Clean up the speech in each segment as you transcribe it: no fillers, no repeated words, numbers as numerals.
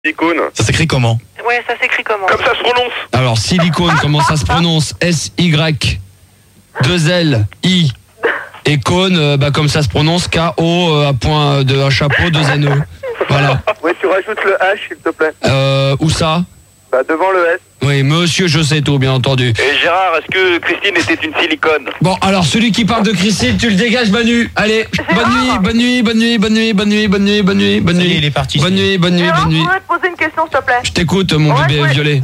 Silicone. Ça s'écrit comment? Ouais, ça s'écrit comment? Comme ça se prononce. Alors, silicone, comment ça se prononce? S-Y, 2L, I. Et cône, comme ça se prononce, K-O, à point de un chapeau, 2 N-E. Voilà. Ouais, tu rajoutes le H, s'il te plaît. Où ça? Bah, devant le S. Oui, monsieur, je sais tout, bien entendu. Et Gérard, est-ce que Christine était une silicone? Bon, alors, celui qui parle de Christine, tu le dégages, Manu. Allez, bonne nuit, bonne nuit, bonne nuit, bonne nuit, bonne nuit, bonne nuit, bonne nuit, bonne nuit. Il est parti. Bonne nuit, bonne nuit, Gérard, bonne nuit. je voudrais te poser une question, s'il te plaît. Je t'écoute, mon Ouais, bébé ouais. violet.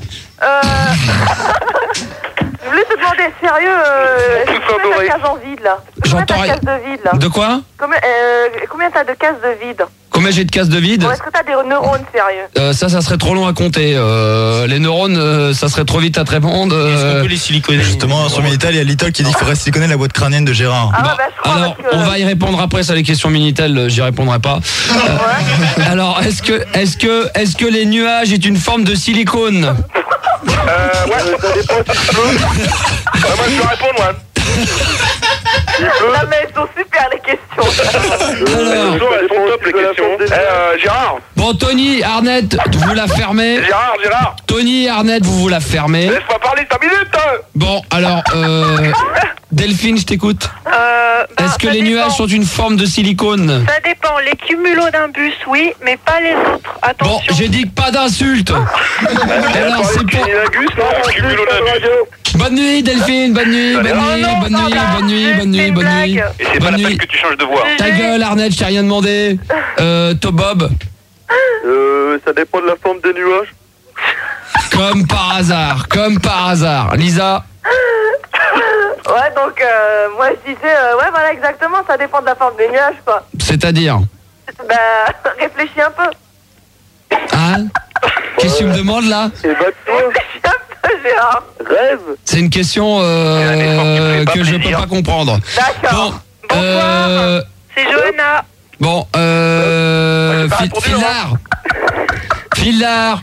Je voulais te demander, sérieux, combien t'as de cases en vide, là? Combien J'entends t'as de rien. cases de vide, là? De quoi? Combien t'as de cases de vide? Combien j'ai de cases de vide? Ou est-ce que t'as des neurones, sérieux? Ça serait trop long à compter. Les neurones, ça serait trop vite à te répondre. Est-ce qu'on peut les siliconer? Justement, sur Minitel, il y a Little qui dit qu'il faudrait siliconer la boîte crânienne de Gérard. Ah Bon, ouais, bah je crois alors, parce que... on va y répondre après, ça, les questions Minitel, j'y répondrai pas. Alors, est-ce que les nuages est une forme de silicone? Ouais, ça dépend si tu peux. Moi, je peux répondre, ouais. Non mais elles sont super les questions. Alors, Elles sont top, les questions. Gérard. bon, Tony, Arnett, vous la fermez. Gérard. Tony, Arnett, vous la fermez. Laisse-moi parler 5 minutes. Bon, alors, Delphine, je t'écoute. Est-ce que les nuages sont une forme de silicone? Ça dépend, les cumulonimbus, oui, mais pas les autres. Bon, Attention. j'ai dit que pas d'insultes. Alors, c'est pas... Cumulonimbus, non? Cumulonimbus. Bonne nuit, Delphine, bonne nuit, bonne nuit, non, bonne non, nuit, bah, bonne nuit, juste bonne nuit, une bonne nuit. blague. Et c'est pas Bonne la nuit. peine que tu changes de voix. Ta gueule, Arnett, je t'ai rien demandé. Bob, Ça dépend de la forme des nuages. comme par hasard. Lisa, Ouais, donc moi je disais, ouais voilà exactement, ça dépend de la forme des nuages quoi. c'est-à-dire? Bah réfléchis un peu. Hein? Qu'est-ce que tu me demandes là? Et bah, toi, Réfléchis un peu Gérard. rêve. C'est une question un effort qui me fait pas que je peux plaisir. pas comprendre. D'accord. Bon, Bonsoir. C'est Johanna. bon, j'ai pas répondu, Philard,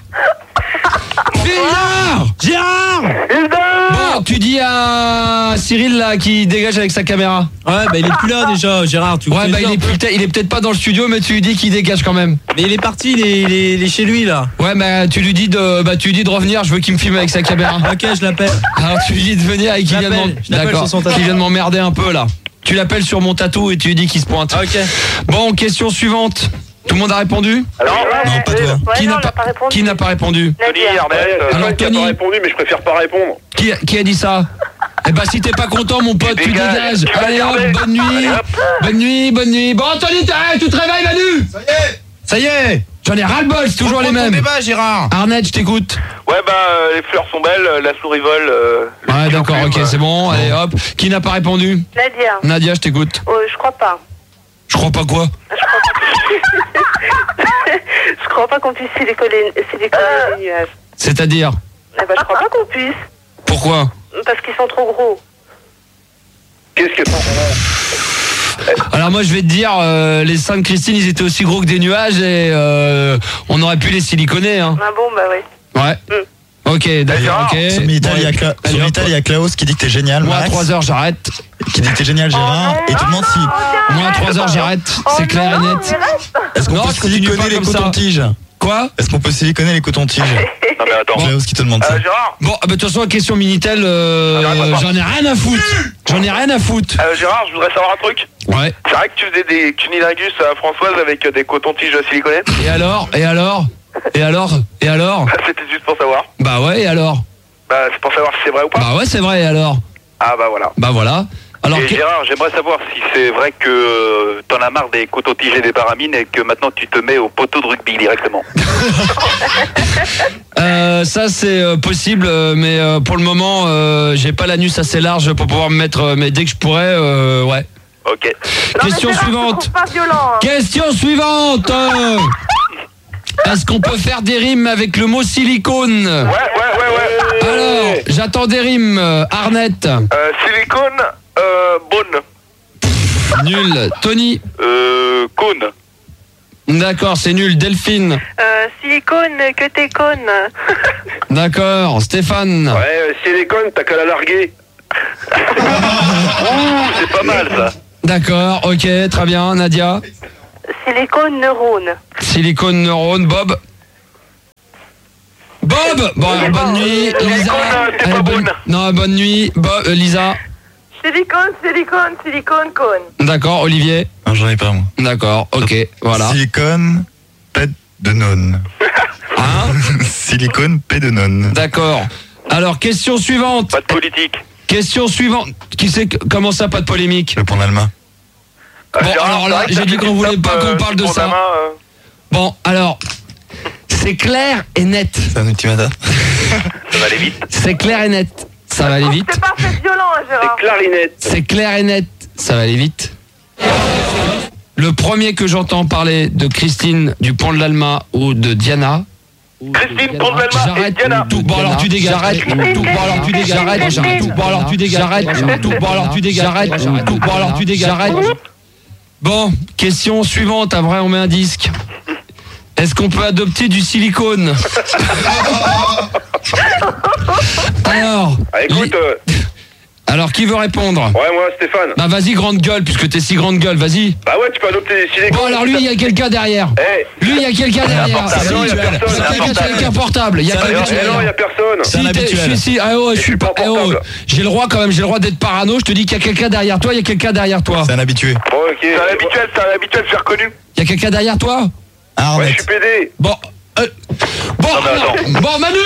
Gérard. Bon, tu dis à Cyril là qui dégage avec sa caméra. Ouais, bah il est plus là déjà, Gérard. Tu Ouais, bah il est peut-être pas dans le studio, mais tu lui dis qu'il dégage quand même. Mais il est parti, il est chez lui là. Ouais, bah tu lui dis de revenir. Je veux qu'il me filme avec sa caméra. Ok, je l'appelle. Alors tu lui dis de venir et qu'il vient de Je l'appelle sur son tatou. qu'il vient de m'emmerder un peu là. Tu l'appelles sur mon tatou et tu lui dis qu'il se pointe. Ok. Bon, question suivante. Tout le monde a répondu? Alors, Non, pas toi. Ouais, Qui non, n'a on l'a pas répondu. Qui n'a pas répondu? Tony, Arnett. Alors, Qui a Tony. pas répondu, mais je préfère pas répondre. Qui a dit ça? Eh ben si t'es pas content mon pote, tu Dégage. dégages. Tu vas Allez hop, garder. bonne nuit. Allez, hop. Bonne nuit, bonne nuit. Bon Anthony, tu te réveilles Manu? Ça y est. J'en ai ras le bol, c'est toujours les mêmes. débat, Gérard. Arnett, je t'écoute. Ouais, bah, les fleurs sont belles, la souris vole. Ouais d'accord, ok, c'est bon. Allez hop. Qui n'a pas répondu? Nadia. Nadia, je t'écoute. Je crois pas. Je crois pas quoi? Je crois pas qu'on puisse siliconer les nuages. C'est-à-dire? Eh ben je crois pas qu'on puisse. Pourquoi? Parce qu'ils sont trop gros. Qu'est-ce que Alors moi je vais te dire, les seins de Christine ils étaient aussi gros que des nuages et on aurait pu les siliconer hein. Ah bon bah oui. Ouais. Ok, d'accord, ok. Sur Minitel, il y a Allez, hop. il y a Klaus qui dit que t'es génial. Moi à Max, 3h j'arrête. qui dit que t'es génial, Gérard. Et te demande si. Moi à 3h j'arrête. C'est clair et net. Est-ce qu'on Non, peut je continue siliconer pas les comme ça. cotons-tiges? Quoi? Est-ce qu'on peut siliconer les cotons-tiges? Non, mais attends. Klaus qui te demande ça. Gérard. Bon, de toute façon la question Minitel, j'en ai rien à foutre. J'en ai rien à foutre. Gérard, je voudrais savoir un truc. Ouais. C'est vrai que tu faisais des cunilingus à Françoise avec des cotons-tiges siliconés? Et alors? C'était juste pour savoir. Bah ouais, et alors? Bah, c'est pour savoir si c'est vrai ou pas. Bah ouais, c'est vrai, et alors? Ah, bah voilà. Bah voilà. Alors Et Gérard, j'aimerais savoir si c'est vrai que t'en as marre des cotons-tiges et des baramines et que maintenant tu te mets au poteau de rugby directement. ça c'est possible, mais pour le moment, j'ai pas l'anus assez large pour pouvoir me mettre, mais dès que je pourrais, ouais. Ok. Question suivante. Pas violent. Hein. Question suivante. Est-ce qu'on peut faire des rimes avec le mot silicone? Ouais. Alors, j'attends des rimes. Arnett. Silicone, bonne. Nul. Tony. Cône. D'accord, c'est nul. Delphine. Silicone, que t'es conne. D'accord. Stéphane. Ouais, silicone, t'as qu'à la larguer. Ouh, c'est pas mal ça. D'accord, ok, très bien. Nadia. Silicone, neurone. Silicone neurone. Bob. Bob, bon, alors, bonne nuit. Lisa, Silicone, t'es allez, pas bonne. Non, bonne nuit. Bob, Lisa. Silicone, cône. D'accord, Olivier. Non, j'en ai pas, moi. D'accord, ok, voilà. Silicone, pète de nonne. Hein? Silicone, pète de nonne. D'accord. Alors, question suivante. Pas de politique. Question suivante. Qui c'est comment ça, pas de polémique? Le pont d'Alma. Bon, Gérard, alors là, c'est vrai que j'ai t'as dit fait qu'on du voulait stop, pas qu'on parle de du ça. Pont-d'Alma, Bon, alors, c'est clair et net. C'est un ultimatum. ça va aller vite. C'est clair et net. Ça va aller vite. C'est pas fait violent, hein, Gérard. clarinette. C'est clair et net. Ça va aller vite. Le premier que j'entends parler de Christine du Pont de l'Alma ou de Diana. Christine Pont de l'Alma et J'arrête Diana. tout. Bon alors tu dégages. J'arrête tout. Bon alors tu dégages. J'arrête tout. Bon alors tu dégages. J'arrête tout. Bon alors tu dégages. J'arrête tout. Bon alors tu dégages. J'arrête. Bon, question suivante. Après on met un disque. Est-ce qu'on peut adopter du silicone? Alors. Écoute, Alors qui veut répondre? ouais, moi, Stéphane. Bah vas-y grande gueule puisque t'es si grande gueule. Vas-y. Bah ouais, tu peux adopter des silicones. Bon alors lui il y a quelqu'un derrière. Eh, Lui, il y a quelqu'un derrière. portable. Non, il y a personne, c'est un quelqu'un portable. avec un portable. Il y a quelqu'un non, il y derrière. a personne. C'est un Si, habituel. si, ah oh, je suis pas. pas portable. J'ai le droit quand même, j'ai le droit d'être parano. Je te dis qu'il y a quelqu'un derrière toi, il y a quelqu'un derrière toi. C'est un habitué. Bon, ok. C'est un habituel, c'est reconnu. Il y a quelqu'un derrière toi? Ah, Ouais, Arnett. je suis PD. Bon. Bon, mais alors, bon, Manu.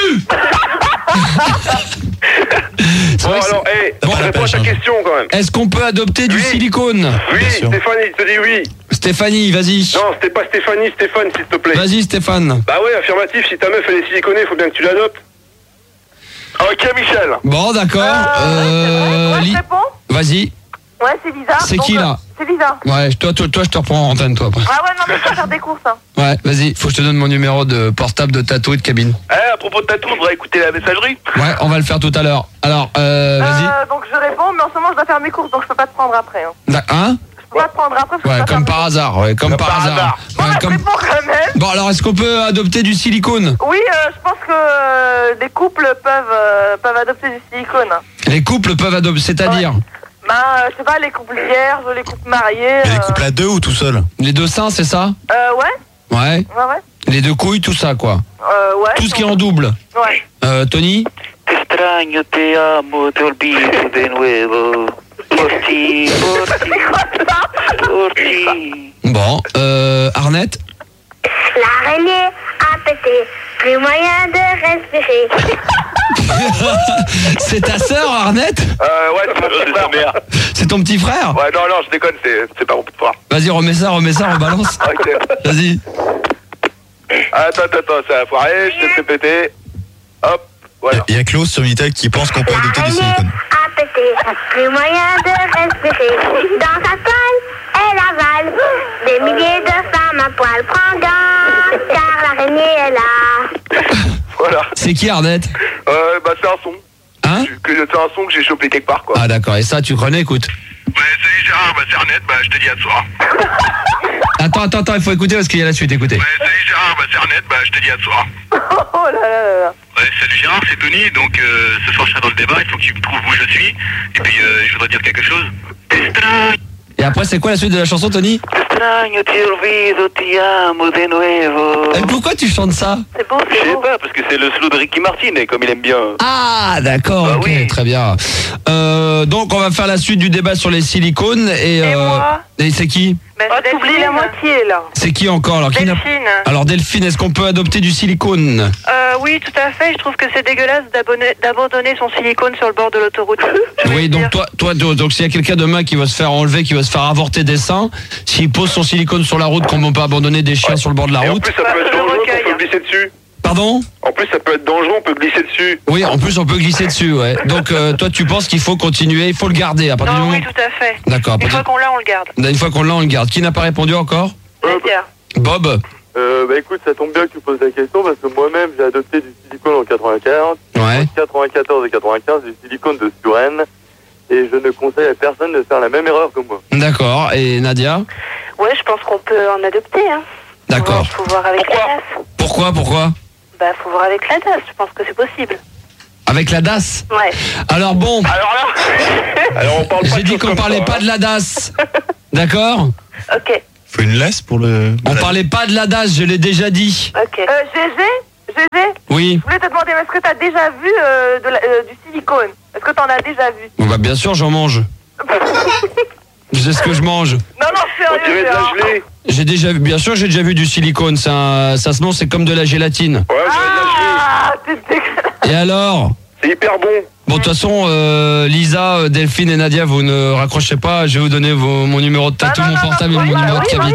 C'est Bon, vrai que alors, c'est- eh, Bon, réponds à ta hein. question quand même. Est-ce qu'on peut adopter du Oui. silicone? Oui, Bien sûr. Stéphanie, je te dis oui. Stéphanie, vas-y. Non, c'était pas Stéphanie, Stéphane, s'il te plaît. Vas-y, Stéphane. Bah ouais, affirmatif, si ta meuf elle est siliconée, faut bien que tu l'adoptes. Ok, Michel. Bon, d'accord. Ouais, je réponds. Vas-y. Ouais, c'est Lisa. C'est Donc, qui, là? C'est Lisa. Ouais, toi, je te reprends en antenne, toi, après. Ah ouais, non, mais je vais faire des courses. Hein. Ouais, vas-y. Faut que je te donne mon numéro de portable, de tatou et de cabine. Eh, à propos de tatou, on devrait écouter la messagerie. Ouais, on va le faire tout à l'heure. Alors, vas-y. Donc je réponds, mais en ce moment je dois faire mes courses, donc je peux pas te prendre après. Hein. Hein? Je peux pas te prendre après. Parce que je Ouais, dois comme faire par hasard. Ouais, comme par hasard. mes- Ouais, Ouais, comme- réponds quand même. Bon, alors, est-ce qu'on peut adopter du silicone? Oui, je pense que des couples peuvent adopter du silicone. Les couples peuvent adopter, c'est-à-dire Je sais pas, les couples vierges, les couples mariés. Et les couples à deux ou tout seul? les deux seins, c'est ça? Ouais, Ouais. ouais. Les deux couilles, tout ça, quoi. Ouais. Tout ce qui est en double. Ouais. Tony? Extraño, te amo, te olvido de nuevo. Porti, porti. Bon, Arnett? L'araignée a pété, plus moyen de respirer. C'est ta sœur, Arnett? Ouais, c'est mon petit frère. C'est ton petit frère? Ouais, non, je déconne, c'est pas mon petit frère. Vas-y, remets ça, rebalance. Ok. Vas-y. Attends, ça a foiré, je te fais péter. Hop, voilà. Il y a Klaus sur Minitel qui pense qu'on peut adopter du L'araignée silicone. a pété, plus moyen de respirer. Dans sa toile, elle avale des milliers de femmes à poil. Prends garde, car l'araignée est là. Voilà. C'est qui, Arnett? Bah, c'est un son. Hein? C'est un son que j'ai chopé quelque part, quoi. Ah, d'accord. Et ça, tu connais, écoute. Ouais, salut Gérard, bah c'est Arnett, bah je te dis à ce soir. Attends, il faut écouter parce qu'il y a la suite, écoutez. Ouais, salut Gérard, bah c'est Arnett, bah je te dis à ce soir. Oh là là là là. Ouais, salut Gérard, c'est Tony, donc ce soir je serai dans le débat, il faut que tu me trouves où je suis. Et puis je voudrais dire quelque chose. Et après, c'est quoi la suite de la chanson, Tony? Extraño, te olvido, te amo de nuevo. Et pourquoi tu chantes ça? C'est beau, Je c'est sais beau. pas, parce que c'est le slow de Ricky Martin, et comme il aime bien. Ah, d'accord, Bah ok, oui. très bien. Donc, on va faire la suite du débat sur les silicones. Et moi et c'est qui? T'oublies la moitié là. C'est qui encore? Alors, qui n'a- Delphine. Alors, Delphine, est-ce qu'on peut adopter du silicone? Oui, tout à fait. Je trouve que c'est dégueulasse d'abandonner son silicone sur le bord de l'autoroute. Oui, donc donc s'il y a quelqu'un demain qui va se faire enlever, qui va se faire avorter des seins, s'il pose son silicone sur la route, qu'on ne peut pas abandonner des chiens sur le bord de la Et en route. plus, ça peut être je dangereux, recueille. on peut glisser dessus. Pardon? En plus, ça peut être dangereux, on peut glisser dessus. Oui, en plus on peut glisser dessus, ouais. Donc toi tu penses qu'il faut continuer, il faut le garder à partir du Non, moment. oui, tout à fait. D'accord. à Une partir- fois qu'on l'a, on le garde. Une fois qu'on l'a, on le garde. Qui n'a pas répondu encore? Nadia. Bob? Bah écoute, ça tombe bien que tu poses la question parce que moi-même j'ai adopté du silicone en 95, Ouais. 94 et 95, du silicone de Suren, et je ne conseille à personne de faire la même erreur que moi. D'accord. Et Nadia? Ouais, je pense qu'on peut en adopter. Hein. D'accord. Faut voir avec la DAS. Pourquoi? Bah, faut voir avec la DAS. Je pense que c'est possible. Avec la DAS? Ouais. Alors bon, Alors là, alors on parle pas j'ai de dit choses qu'on comme parlait ça, pas hein. de la DAS. D'accord? Ok. Faut une laisse pour le. On parlait pas de la DAS, je l'ai déjà dit. Ok. GG, Oui. Je voulais te demander, est-ce que t'as déjà vu du silicone? Est-ce que t'en as déjà vu? Bon, bah bien sûr, j'en mange. Je sais ce que je mange. Non, On dirait sérieux, de la Gérard. gelée. J'ai déjà vu, bien sûr, j'ai déjà vu du silicone. Ça se nom, c'est comme de la gélatine. Ouais, on dirait de la gelée. Ah, t'es dégueulasse. Et alors? C'est hyper bon. Bon, de toute façon, Lisa, Delphine et Nadia, vous ne raccrochez pas. Je vais vous donner mon numéro de tatou, mon portable et mon numéro de cabine.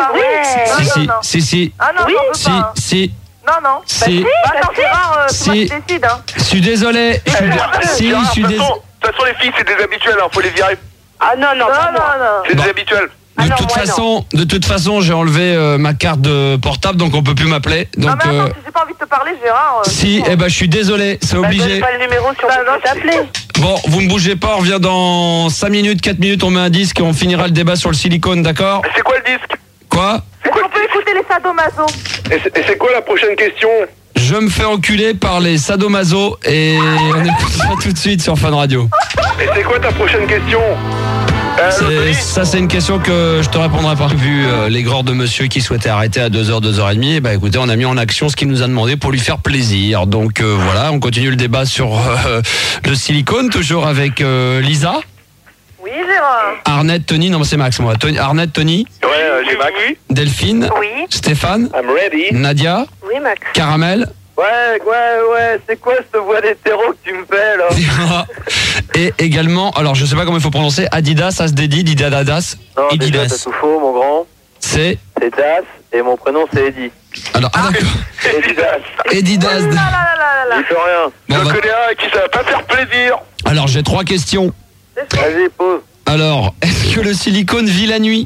Si. Ah non, j'en veux pas. Si. Non. Si. Attends, Gérard, c'est moi qui décide, hein. Je suis désolé. Eh, Si, je suis de désolé. toute façon, les filles, c'est des habituels, hein, faut les virer. Ah non, Non. C'est Bon. des habituels. De toute façon, j'ai enlevé ma carte de portable, donc on peut plus m'appeler. Non, Donc, mais attends, si j'ai pas envie de te parler, Gérard. si, je suis désolé, c'est obligé. le numéro si on peut t'appeler. Bon, vous ne bougez pas, on revient dans 5 minutes, 4 minutes, on met un disque et on finira le débat sur le silicone, d'accord? C'est quoi le disque? Quoi? Est-ce qu'on peut écouter les sadomaso? Et c'est quoi la prochaine question? Je me fais enculer par les sadomaso et on écoute ça tout de suite sur Fun Radio. Et c'est quoi ta prochaine question? Ça, c'est une question que je te répondrai pas. Vu l'aigreur de monsieur qui souhaitait arrêter à 2h, 2h30, et bah écoutez, on a mis en action ce qu'il nous a demandé pour lui faire plaisir. Donc voilà, on continue le débat sur le silicone, toujours avec Lisa. Oui, Gérard. Arnett, Tony, non c'est Max moi. Arnett, Tony. Ouais, j'ai Max. Delphine. Oui. Stéphane. I'm ready. Nadia. Oui, Max. Caramel. Ouais, c'est quoi cette voix d'hétéro que tu me fais là? Et également, alors je sais pas comment il faut prononcer, Adidas, ça se dédie, Didadas. Non, déjà, Adidas. t'as tout faux, mon grand. C'est. C'est Das, et mon prénom c'est Eddie. Alors, d'accord. Eddie Das. Adidas. Là. Il fait rien. Bon, Je bah- connais un qui ça va pas faire plaisir. Alors j'ai 3 questions. Vas-y, pose. Alors, est-ce que le silicone vit la nuit?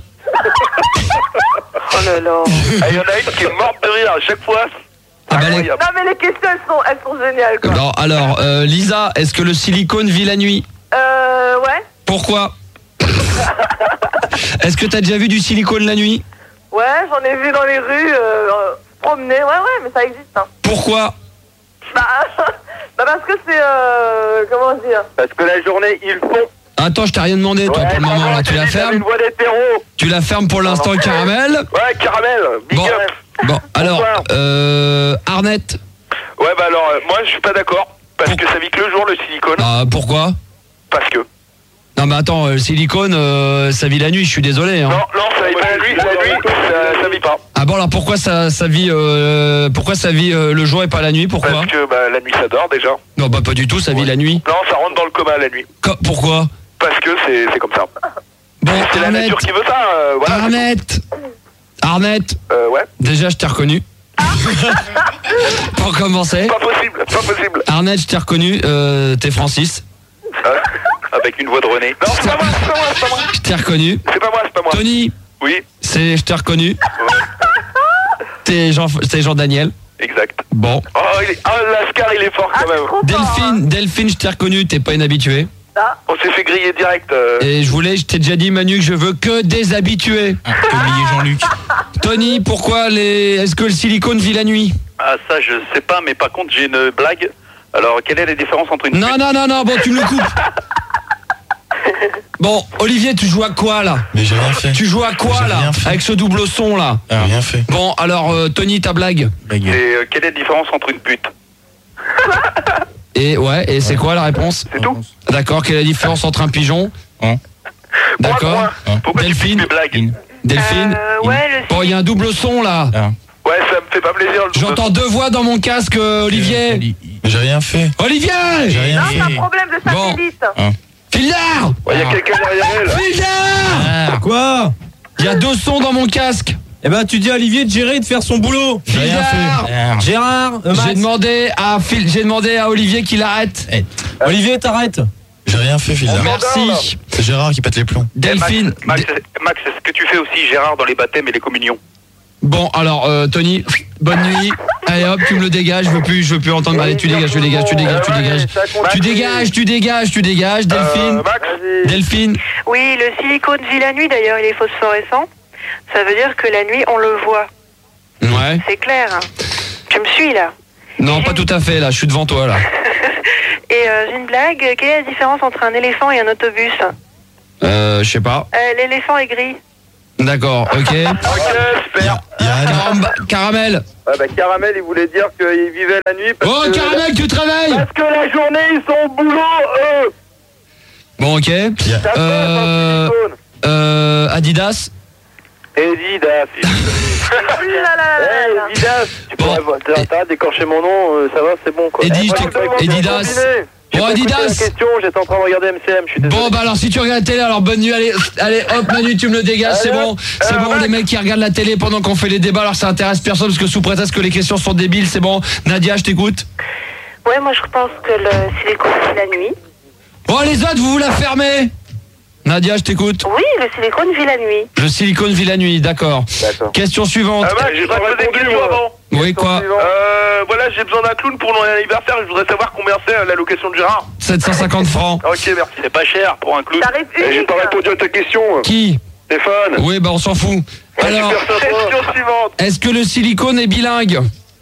Oh là là. Ah, il y en a une qui est morte de rire à chaque fois. Ah bah, Incroyable. Non, mais les questions, elles sont géniales, quoi. Non, alors, Lisa, est-ce que le silicone vit la nuit? Ouais. Pourquoi? Est-ce que t'as déjà vu du silicone la nuit? Ouais, j'en ai vu dans les rues, promener. Ouais, mais ça existe, hein. Pourquoi? Bah parce que c'est, comment dire? Parce que la journée, ils font. Attends, je t'ai rien demandé, toi, pour le moment, là, tu la Une fermes? voix d'hétéro. Tu la fermes pour l'instant, Caramel? Ouais, Caramel. Big Bon. up. Bon, alors, Bonsoir. Arnett? Ouais, bah alors, moi, je suis pas d'accord. Parce que ça vit que le jour, le silicone. Ah, pourquoi? Parce que. Non, mais attends, le silicone, ça vit la nuit, je suis désolé, hein. Non, ça vit pas la nuit. La nuit, ça vit pas. Ah bon, alors pourquoi ça vit le jour et pas la nuit? Pourquoi? Parce que la nuit, ça dort déjà. Non, bah pas du tout, ça vit la nuit. Non, ça rentre dans le coma la nuit. Pourquoi? Parce que c'est comme ça. Bon, C'est la Arnett, nature qui veut ça. Voilà. Arnett, Ouais. déjà je t'ai reconnu. Pour commencer. Pas possible. Arnett, je t'ai reconnu, t'es Francis. Avec une voix de René. Non, c'est pas moi. Je t'ai reconnu. C'est pas moi. Tony, Oui, je t'ai reconnu. T'es Jean Daniel. exact. Bon. Oh, Lascar, il est fort quand même. Delphine, je t'ai reconnu, t'es pas une habituée. On s'est fait griller direct. Et je t'ai déjà dit, Manu, que je veux que des habitués. T'as oublié Jean-Luc. Tony, est-ce que le silicone vit la nuit? Ah, ça, je sais pas, mais par contre, j'ai une blague. Alors, quelle est la différence entre une... Non, bon, tu me le coupes. Bon, Olivier, tu joues à quoi, là? Mais j'ai rien fait. Tu joues à quoi, J'ai là? rien fait. Avec ce double son, là? J'ai rien fait. Bon, alors, Tony, ta blague? C'est, quelle est la différence entre une pute? Et c'est quoi la réponse? C'est tout. D'accord, quelle est la différence entre un pigeon? Hein? D'accord. Pourquoi tu fais Delphine? des blagues? Delphine? Ouais, Bon, il y a un double son, là. Ouais, ça me fait pas plaisir. le double J'entends 2 voix dans mon casque, Olivier. Mais j'ai rien fait. Olivier! J'ai rien Non, c'est un fait. problème de satellite. Fildar! Ouais, il y a quelqu'un derrière elle. Fildar! Quoi? Il y a 2 sons dans mon casque. Eh ben tu dis à Olivier de gérer et de faire son boulot. J'ai rien Fildar! fait. Gérard, Max. J'ai demandé à Olivier qu'il arrête. Olivier, t'arrêtes. J'ai rien fait, Phil. Merci. C'est Gérard qui pète les plombs. Delphine. Max, est-ce que tu fais aussi Gérard dans les baptêmes et les communions? Bon, alors, Tony, bonne nuit. Allez hop, tu me le dégages, je veux plus entendre parler. Tu dégages. Delphine. Max. Delphine. Oui, le silicone vit la nuit, d'ailleurs, il est phosphorescent. Ça veut dire que la nuit, on le voit. Ouais. C'est clair. Hein. Tu me suis, là? Non, pas tout à fait, là, je suis devant toi, là. Et j'ai une blague. Quelle est la différence entre un éléphant et un autobus? Je sais pas. L'éléphant est gris. D'accord, ok. Ok, super. Caramel. Ouais, bah, Caramel, il voulait dire qu'il vivait la nuit parce Oh, que... Caramel, tu te réveilles. Parce que la journée, ils sont au boulot, eux. Bon, ok. Ça passe en silicone. Adidas. Adidas. Adidas. Tu Bon. pourrais t'arrêtes d'écorcher mon nom, ça va, c'est bon quoi. Eddie, Adidas. Bon, Adidas. La question, j'étais en train de regarder MCM, je suis désolé. Bon, bah alors si tu regardes la télé, alors bonne nuit, allez, hop Manu, tu me le dégages, c'est bon. C'est bon, les mecs qui regardent la télé pendant qu'on fait les débats, alors ça intéresse personne parce que sous prétexte que les questions sont débiles, c'est bon. Nadia, je t'écoute. Ouais, moi je pense que le silicone vit la nuit. Bon, les autres, vous la fermez. Nadia, je t'écoute. Oui, le silicone vit la nuit. Le silicone vit la nuit, d'accord. Question suivante. J'ai pas posé une question avant. Oui, quoi? Voilà, j'ai besoin d'un clown pour mon anniversaire. Je voudrais savoir combien c'est l'allocation de Gérard. 750 francs. Ok, merci. C'est pas cher pour un clown. J'ai pas répondu à ta question. Qui? Stéphane. Oui, bah on s'en fout. Alors, Question suivante. est-ce que le silicone est bilingue?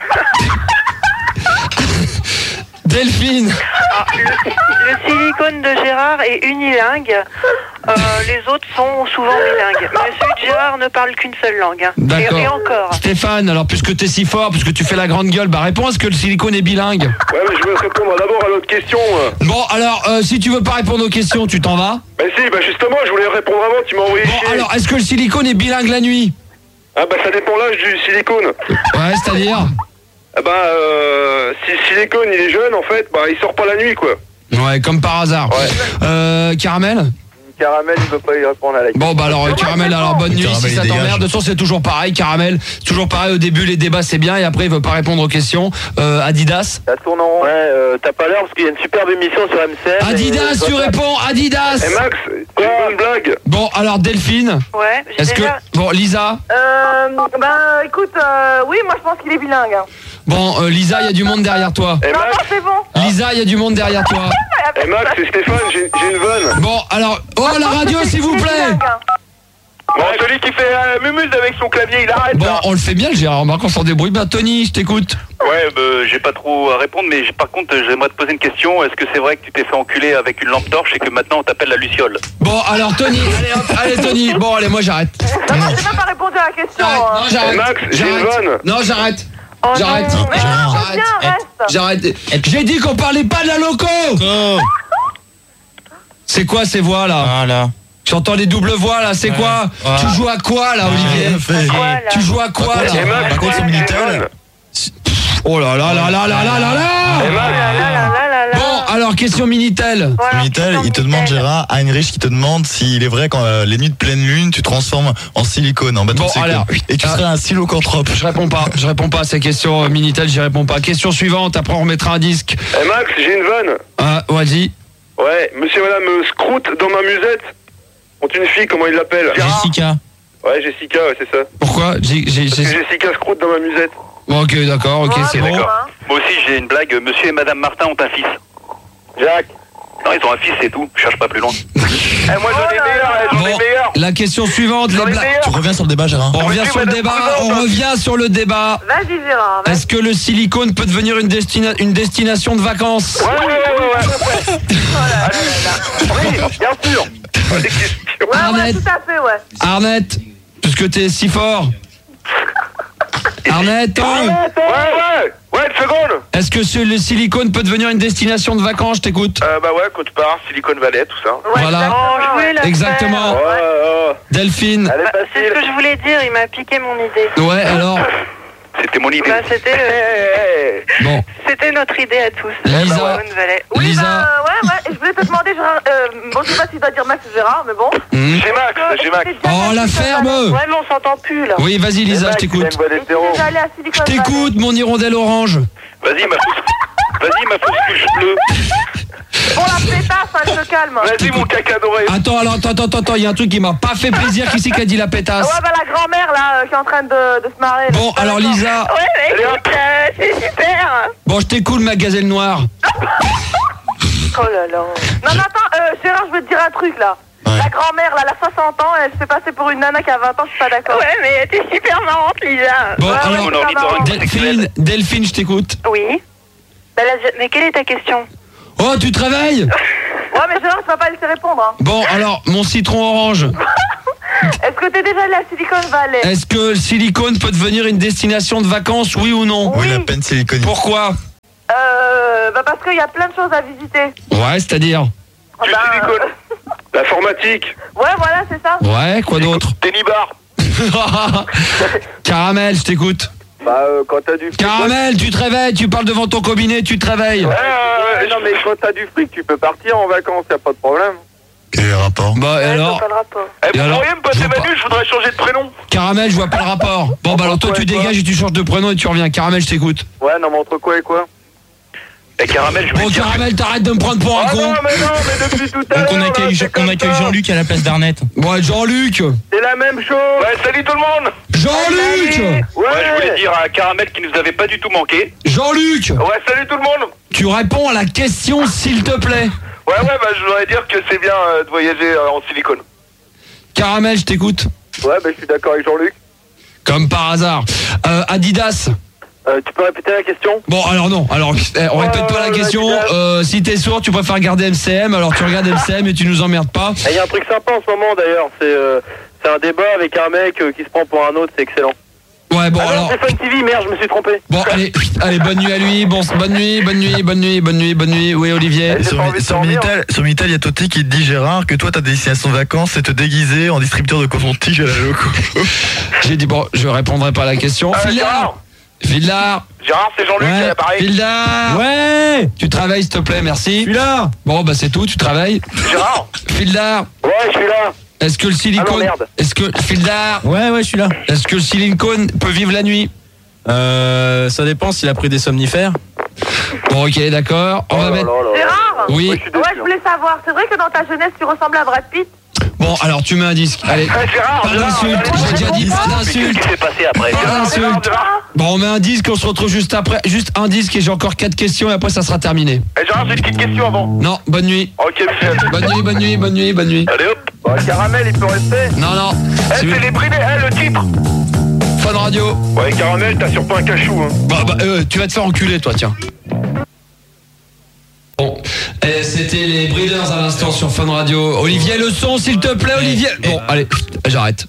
Delphine. Le silicone de Gérard est unilingue. Les autres sont souvent bilingues. Mais celui de Gérard ne parle qu'une seule langue. Hein. D'accord. Et encore. Stéphane, alors puisque t'es si fort, puisque tu fais la grande gueule, bah réponds, est-ce que le silicone est bilingue? Ouais, mais je veux répondre d'abord à l'autre question. Bon, alors, si tu veux pas répondre aux questions, tu t'en vas? Bah si, bah justement, je voulais répondre avant, tu m'as envoyé Bon, chier. alors, est-ce que le silicone est bilingue la nuit? Ah bah ça dépend l'âge du silicone. Ouais, c'est-à-dire? Ah bah si le silicone il est jeune en fait, bah il sort pas la nuit quoi. Ouais, comme par hasard. Ouais. Caramel? Caramel il veut pas y répondre à la question. Bon bah alors Caramel, alors bonne nuit. Caramel, Si ça il t'emmerde, dégage. de toute façon c'est toujours pareil. Caramel, c'est toujours pareil. Au début les débats c'est bien et après il veut pas répondre aux questions. Adidas. Ça tourne en rond. Ouais, t'as pas l'heure parce qu'il y a une superbe émission sur MCM. Adidas, tu réponds. Adidas. Eh Max, c'est une bonne blague. Bon alors Delphine. Ouais, j'ai Est-ce que déjà... bon Lisa? Bah écoute, oui, moi je pense qu'il est bilingue. Hein. Bon Lisa, il y a du monde derrière toi. Eh Non, Max, non, c'est bon. Lisa, il y a du monde derrière toi. eh Max, c'est Stéphane, j'ai une vanne. Bon alors oh la radio s'il vous plaît. Bon, celui qui fait mumuse avec son clavier, il arrête Bon là. on le fait bien le Gérard. Remarque on s'en débrouille bien. Tony, je t'écoute. Ouais, j'ai pas trop à répondre, mais par contre, j'aimerais te poser une question. Est-ce que c'est vrai que tu t'es fait enculer avec une lampe torche et que maintenant on t'appelle la Luciole? Bon alors Tony, allez hop, allez Tony. Bon allez moi j'arrête. Non, non, j'ai même pas répondu à la question. J'arrête. Non, Eh j'arrête. Max, j'ai une J'arrête. vanne. Non j'arrête. Oh, J'arrête. non. Mais non, reviens, reste. J'arrête. J'ai dit qu'on parlait pas de la loco. C'est quoi ces voix là? Voilà. J'entends les doubles voix là, c'est quoi? Ouais. Tu joues à quoi là Olivier? Voilà. Tu joues à quoi là? Eh Max, Par contre, sur j'ai une Minitel. vanne. Oh là là là là là là là Eh là. Max, Là. Bon alors question Minitel. Voilà, Minitel, question il te demande Minitel. Gérard, Heinrich qui te demande s'il est vrai quand les nuits de pleine lune, tu transformes en silicone, en bâton Bon, de silicone. alors, Et tu serais un silocanthrope. Je réponds pas à ces questions Minitel, j'y réponds pas. Question suivante, après on remettra un disque. eh Max, j'ai une vanne. Ah, vas-y. Ouais, monsieur et madame Scrout dans ma musette ont une fille, comment ils l'appellent? Jessica. Ouais, Jessica, ouais, c'est ça. Pourquoi? Parce que Jessica Scrout dans ma musette. Bon, ok, d'accord, ok, Ouais, c'est bon. d'accord. Moi aussi, j'ai une blague. Monsieur et madame Martin ont un fils. Jacques. Non, ils ont un fils, c'est tout. Je cherche pas plus loin. Eh, moi, j'en ai Oh là meilleur, là. j'en ai Bon, meilleur. la question suivante, J'en ai les blagues. meilleur. Tu reviens sur le débat, Gérard. On revient Monsieur, sur le madame débat, Prudence. on revient sur le débat. Vas-y, Gérard. Vas-y. Est-ce que le silicone peut devenir une destination de vacances? Ouais. Oui, bien sûr. Des questions. Ouais, Arnett. tout à fait, ouais. Arnett, puisque t'es si fort. Arnett, Ouais, une seconde. est-ce que le silicone peut devenir une destination de vacances? Je t'écoute. Bah ouais, Côte-Part, Silicon Valley, tout ça. Ouais, Voilà. exactement, je voulais la Exactement. faire. Ouais. Delphine. Elle est C'est ce que facile. je voulais dire, il m'a piqué mon idée. Ouais, alors. C'était mon idée. Bah, Bon, c'était notre idée à tous. Lisa. Silicon Valley. Oui, Lisa. bah, ouais, et je voulais te demander, Gérard, bon, je sais pas si tu dois dire Max ou Gérard, mais bon. J'ai Max. Oh, la ferme. Ouais, mais on s'entend plus, là. Oui, vas-y Lisa, je t'écoute. Et tu es déjà allé à Silicon Je Valley. t'écoute, mon hirondelle orange. Vas-y, ma fausse couche bleue. Bon, la pétasse, elle se calme. Vas-y, mon caca doré. Attends, il y a un truc qui m'a pas fait plaisir. Qui c'est qui a dit la pétasse? Ouais, bah, la grand-mère, là, qui est en train de se marrer. là. Bon, alors Lisa. Ouais, mais écoute, c'est super. Bon, je t'écoute, ma gazelle noire. Oh là là. Non, mais attends, Gérard, je veux te dire un truc, là. Ouais. La grand-mère, là, elle a 60 ans, elle se fait passer pour une nana qui a 20 ans, je suis pas d'accord. Ouais, mais t'es super marrante, Lisa. Bon, Ouais, alors, ouais, super marrante. Delphine, je t'écoute. Oui. Bah, mais quelle est ta question? Oh, tu te réveilles? Ouais, mais Gérard, tu vas pas laisser répondre, hein. Bon, alors, mon citron orange. Est-ce que t'es déjà allé à Silicon Valley? Est-ce que le silicone peut devenir une destination de vacances, oui ou non? Oui, la peine silicone. Pourquoi? Parce qu'il y a plein de choses à visiter. Ouais, c'est-à-dire? Du silicone. L'informatique. Ouais, voilà, c'est ça. Ouais, quoi d'autre? Tennis bar. Caramel, je t'écoute. Bah, quand t'as du fric... Caramel, tu te réveilles, tu parles devant ton cabinet, tu te réveilles. Ouais, non, mais quand t'as du fric, tu peux partir en vacances, y a pas de problème. Quel est le rapport? Bah, et Ouais, alors? je vois pas le rapport. Eh, vous alors, pourriez me je passer vois pas. Manu, je voudrais changer de prénom. Caramel, je vois pas le rapport. Bon, bah alors toi, tu dégages et tu changes de prénom et tu reviens. Caramel, je t'écoute. Ouais, non, mais entre quoi et quoi? Et Caramel, je voulais Bon, dire... Caramel, t'arrêtes de me prendre pour un Ah con. non, mais depuis tout à l'heure... Donc on accueille Jean-Luc à la place d'Arnett. Ouais, Jean-Luc. C'est la même chose. Ouais, salut tout le monde. Jean-Luc. Ouais, Ouais, je voulais dire à Caramel qui nous avait pas du tout manqué. Jean-Luc. Ouais, salut tout le monde. Tu réponds à la question, s'il te plaît. Ouais, bah je voudrais dire que c'est bien de voyager en silicone. Caramel, je t'écoute. Ouais, bah je suis d'accord avec Jean-Luc. Comme par hasard. Adidas. Tu peux répéter la question? Bon, alors non. Alors, on répète pas la question. Si t'es sourd, tu préfères regarder MCM. Alors, tu regardes MCM et tu nous emmerdes pas. Il y a un truc sympa en ce moment d'ailleurs, c'est un débat avec un mec qui se prend pour un autre, c'est excellent. Ouais, bon, alors. c'est Fun TV, merde, je me suis trompé. Bon, allez, bonne nuit à lui. Bon, bonne nuit. Oui, Olivier. Sur Minitel, il y a Toti qui te dit, Gérard, que toi, ta destination de vacances, c'est te déguiser en distributeur de coton-tige à la loco. J'ai dit, bon, je répondrai pas à la question. Fildar. Gérard, c'est Jean-Luc, Ouais. pareil. Fildar. Ouais. Tu travailles, s'il te plaît, merci. Je suis là. Bon, bah, c'est tout, tu travailles. Gérard. Fildar. Ouais, je suis là. Est-ce que le silicone. Ah non, merde. Est-ce que. Fildar. Ouais, je suis là. Est-ce que le silicone peut vivre la nuit? Ça dépend s'il a pris des somnifères. Bon, ok, d'accord. On va mettre. Gérard? Oui. Ouais, je suis Ouais, dessus, je voulais savoir, c'est vrai que dans ta jeunesse, tu ressembles à Brad Pitt? Bon, alors tu mets un disque. Allez. Gérard, Pas d'insulte. J'ai déjà dit pas d'insulte. Qu'est-ce qui s'est passé après? Pas d'insulte. Bon, on met un disque, on se retrouve juste après. Juste un disque et j'ai encore 4 questions et après ça sera terminé. Eh, Gérard, j'ai une petite question avant. Non, bonne nuit. Ok, Michel. Bonne nuit. Allez hop. Bah, Caramel, il peut rester. Non. Eh, c'est les bridés, le titre. Fun Radio. Ouais, Caramel, t'as sur pas un cachou, hein. Bah, tu vas te faire enculer, toi, tiens. Bon, c'était les Breeders à l'instant sur Fun Radio. Olivier, le son, s'il te plaît, Olivier. Bon, allez, j'arrête.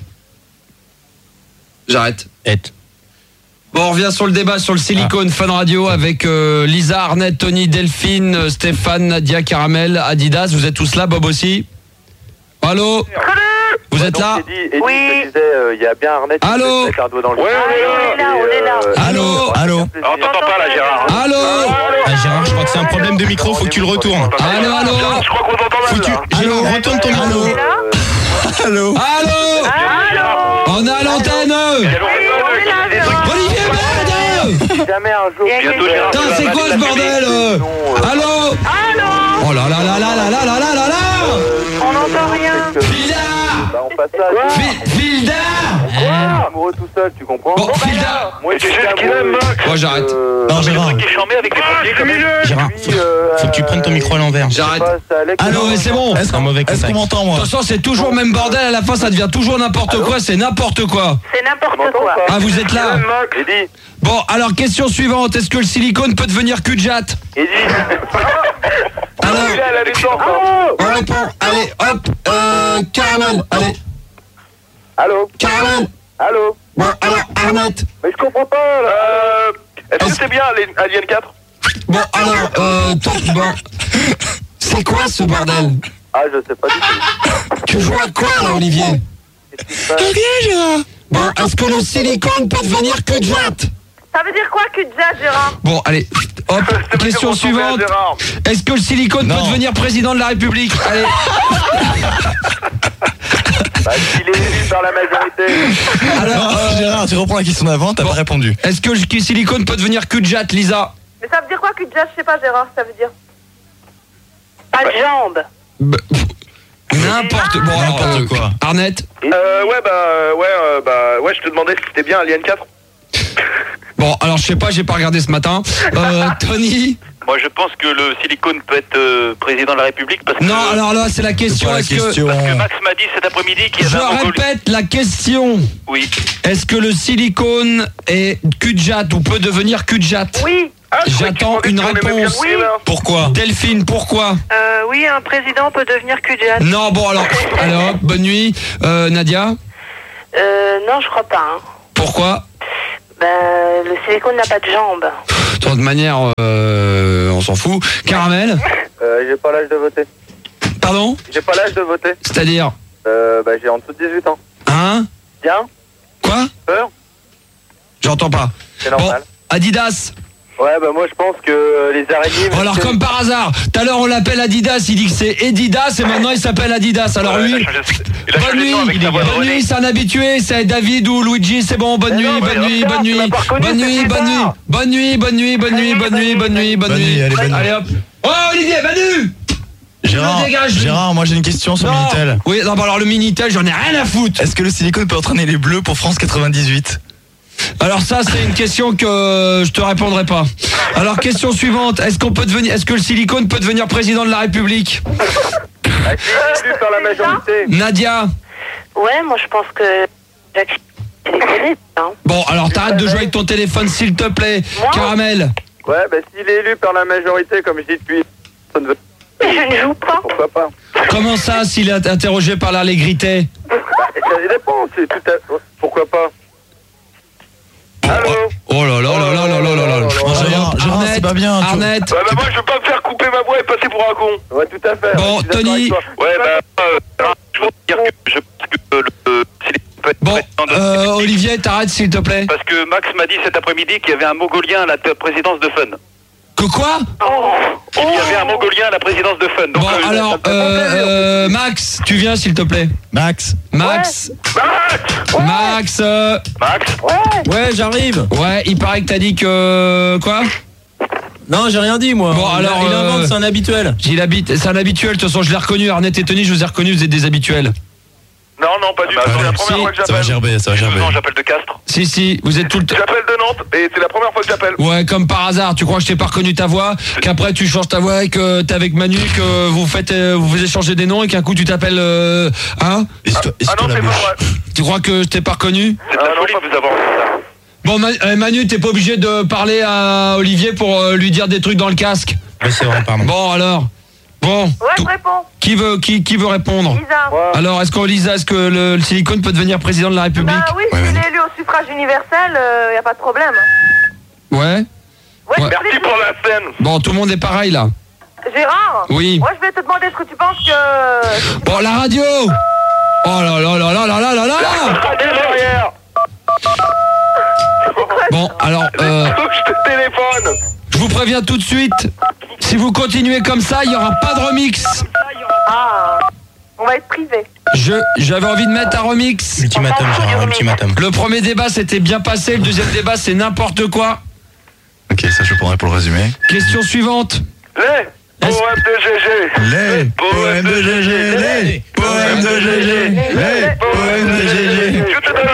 J'arrête. Bon, on revient sur le débat sur le silicone. Fun Radio avec Lisa, Arnett, Tony, Delphine, Stéphane, Nadia, Caramel, Adidas. Vous êtes tous là, Bob aussi? Allô? Vous êtes là? Eddie, Oui. je te disais, il y a bien Arnett qui Allô? peut se mettre un doigt dans le Ouais, on est là. Allô? Allô? On t'entend pas là, Gérard. Allô? Ah, Gérard, je crois que c'est un problème de micro, faut que tu le retournes. Allô? Gérard, je crois qu'on t'entend mal, là. Gérard, retourne ton micro. On est là? Allô? Allô? On est à l'antenne. Olivier, merde! Jamais un jour. Bientôt, Gérard. Putain, c'est quoi ce bordel? Allô? Oh là là là là là là là là là là! On n'entend rien. Fildar! Bah, on passe ça. Fildar! Amoureux tout seul, tu comprends? Bon, Fildar! Moi, C'est juste qu'il aime, Max. Moi, j'arrête. Non, Gérard. Qui est charmé avec les pompiers, comme ça. Gérard, faut que tu prennes ton micro à l'envers. J'arrête. Allô? Non, mais c'est bon. Est-ce Un mauvais qu'on contact. m'entend, De moi? toute façon, c'est toujours le même bordel. À la fin, ça devient toujours n'importe quoi. C'est n'importe quoi. C'est n'importe quoi. Ah, vous êtes là? Eddie, Bon, alors, question suivante. Est-ce que le silicone peut devenir cul-de-jatte? Eddie. Alors, Il est à la naissance. on répond. Allez, hop. Caramel. Allez, Allô? Caramel. Allô? Bon, alors, Arnett. Mais je comprends pas, là. Est-ce que c'est bien Alien 4? Bon, alors, bon. C'est quoi ce bordel? Ah, je sais pas du tout. Tu joues à quoi, là, Olivier? Bon, est-ce que le silicone peut devenir cul-de-jatte? Ça veut dire quoi, cul-de-jatte, Gérard? Bon, allez, hop, question suivante. Est-ce que le silicone peut devenir président de la République? Allez. Bah, s'il est élu par la majorité. Alors, Gérard, tu reprends la question d'avant, t'as pas répondu. est-ce que le silicone peut devenir cul-de-jatte, Lisa? Mais ça veut dire quoi, cul-de-jatte? Je sais pas, Gérard, ça veut dire. Pas de jambes. N'importe bon, alors, N'importe quoi. Arnett? Ouais, je te demandais si c'était bien Alien 4. Bon, alors je sais pas, j'ai pas regardé ce matin. Tony? Moi, je pense que le silicone peut être président de la République parce que... Non, alors là, c'est la question. Parce que Parce que Max m'a dit cet après-midi qu'il y Je avait un Mongolien. répète la question. Oui. Est-ce que le silicone est cul-de-jatte ou peut devenir cul-de-jatte? Oui. J'attends une réponse. Oui. Pourquoi? Delphine, pourquoi? Oui, un président peut devenir cul-de-jatte. Non, bon, alors, bonne nuit. Nadia, Non, je crois pas. Hein. pourquoi? Le silicone n'a pas de jambes. De toute manière, on s'en fout. Caramel, J'ai pas l'âge de voter. pardon? J'ai pas l'âge de voter. C'est-à-dire? J'ai en dessous de 18 ans. Hein? Bien? Quoi? Peur? J'entends pas. C'est normal. Bon, Adidas. Ouais, moi je pense que les araignées... Oh, alors comme par hasard, tout à l'heure on l'appelle Adidas, il dit que c'est Edidas et maintenant il s'appelle Adidas. Alors Ouais, lui, il a bonne changé de nuit, nom avec sa voix de bonne René. nuit, c'est un habitué, c'est David ou Luigi, c'est bon, bonne nuit, bonne nuit, bonne nuit, bonne nuit, bonne nuit, bonne nuit, bonne nuit, bonne nuit, bonne nuit, bonne nuit, bonne nuit. allez, bonne nuit. Allez hop. Oh Olivier, Manu. Gérard, moi j'ai une question sur le Minitel. Oui, non, bah alors le Minitel, j'en ai rien à foutre. Est-ce que le silicone peut entraîner les Bleus pour France 98? Alors ça, c'est une question que je te répondrai pas. Alors question suivante, est-ce que le silicone peut devenir président de la République? Élu par la majorité. Nadia. Ouais, moi je pense que Jacques silicone, hein. Bon, alors t'arrêtes de jouer avec ton téléphone s'il te plaît. Moi Caramel. Ouais, s'il est élu par la majorité, comme je dis depuis... ça ne veut- Je ne joue pas. Pourquoi pas? Comment ça, s'il est interrogé par l'allégrité? Ça dépend, c'est tout à... Pourquoi pas? Allô? Oh là là là là là là là là. Gérard, c'est pas bien. Arnett. moi, je veux pas me faire couper ma voix et passer pour un con. Ouais, tout à fait. Bon, je suis d'accord Tony. avec toi. Ouais, je veux dire que je pense que le silicone peut être Bon, président de la République. Olivier, t'arrêtes s'il te plaît. Parce que Max m'a dit cet après-midi qu'il y avait un Mongolien à la présidence de Fun. Que quoi? Il y avait un Mongolien à la présidence de Fun. Donc, Bon, alors, Max, tu viens s'il te plaît. Max. Max. Max. Max. Ouais, j'arrive. Ouais, il paraît que t'as dit que quoi? Non, j'ai rien dit, moi. Bon, alors, il invente, c'est un habituel. C'est un habituel. De toute façon, je l'ai reconnu. Arnett et Tony, je vous ai reconnu. Vous êtes des habituels. Non, pas du tout. C'est la première fois que Ça va j'appelle. gerber, ça va gerber. Non, j'appelle de Castres. Si, vous êtes tout le temps. J'appelle de Nantes et c'est la première fois que j'appelle. Ouais, comme par hasard. Tu crois que je t'ai pas reconnu ta voix, qu'après tu changes ta voix et que t'es avec Manu, que vous échangez des noms et qu'un coup tu t'appelles hein? Ah non, c'est pas vrai. Tu crois que je t'ai pas reconnu? C'est de la folie de vous avoir fait ça. Bon, Manu, t'es pas obligé de parler à Olivier pour lui dire des trucs dans le casque. Ouais, c'est vrai, pardon. Bon, alors. Bon. Ouais, je réponds. Qui veut répondre? Lisa. Alors, est-ce que le silicone peut devenir président de la République? Bah oui, s'il est élu au suffrage universel, y a pas de problème. Ouais. Ouais, Ouais. Merci pour la scène. Bon, tout le monde est pareil là. Gérard. Oui. Moi, je vais te demander est-ce que tu penses que... Bon, la radio. Oh là là là là là là là là. Derrière. Bon, alors, Je te téléphone. je vous préviens tout de suite, si vous continuez comme ça, il n'y aura pas de remix. Ah, on va être privé. J'avais envie de mettre un remix. Ultimatum, Gérard, ultimatum. Le premier débat s'était bien passé, le deuxième débat c'est n'importe quoi. Ok, ça je prendrai pour le résumé. Question suivante. Les poèmes de GG. Les poèmes de GG, les poèmes de GG, les poèmes de GG. Je te donne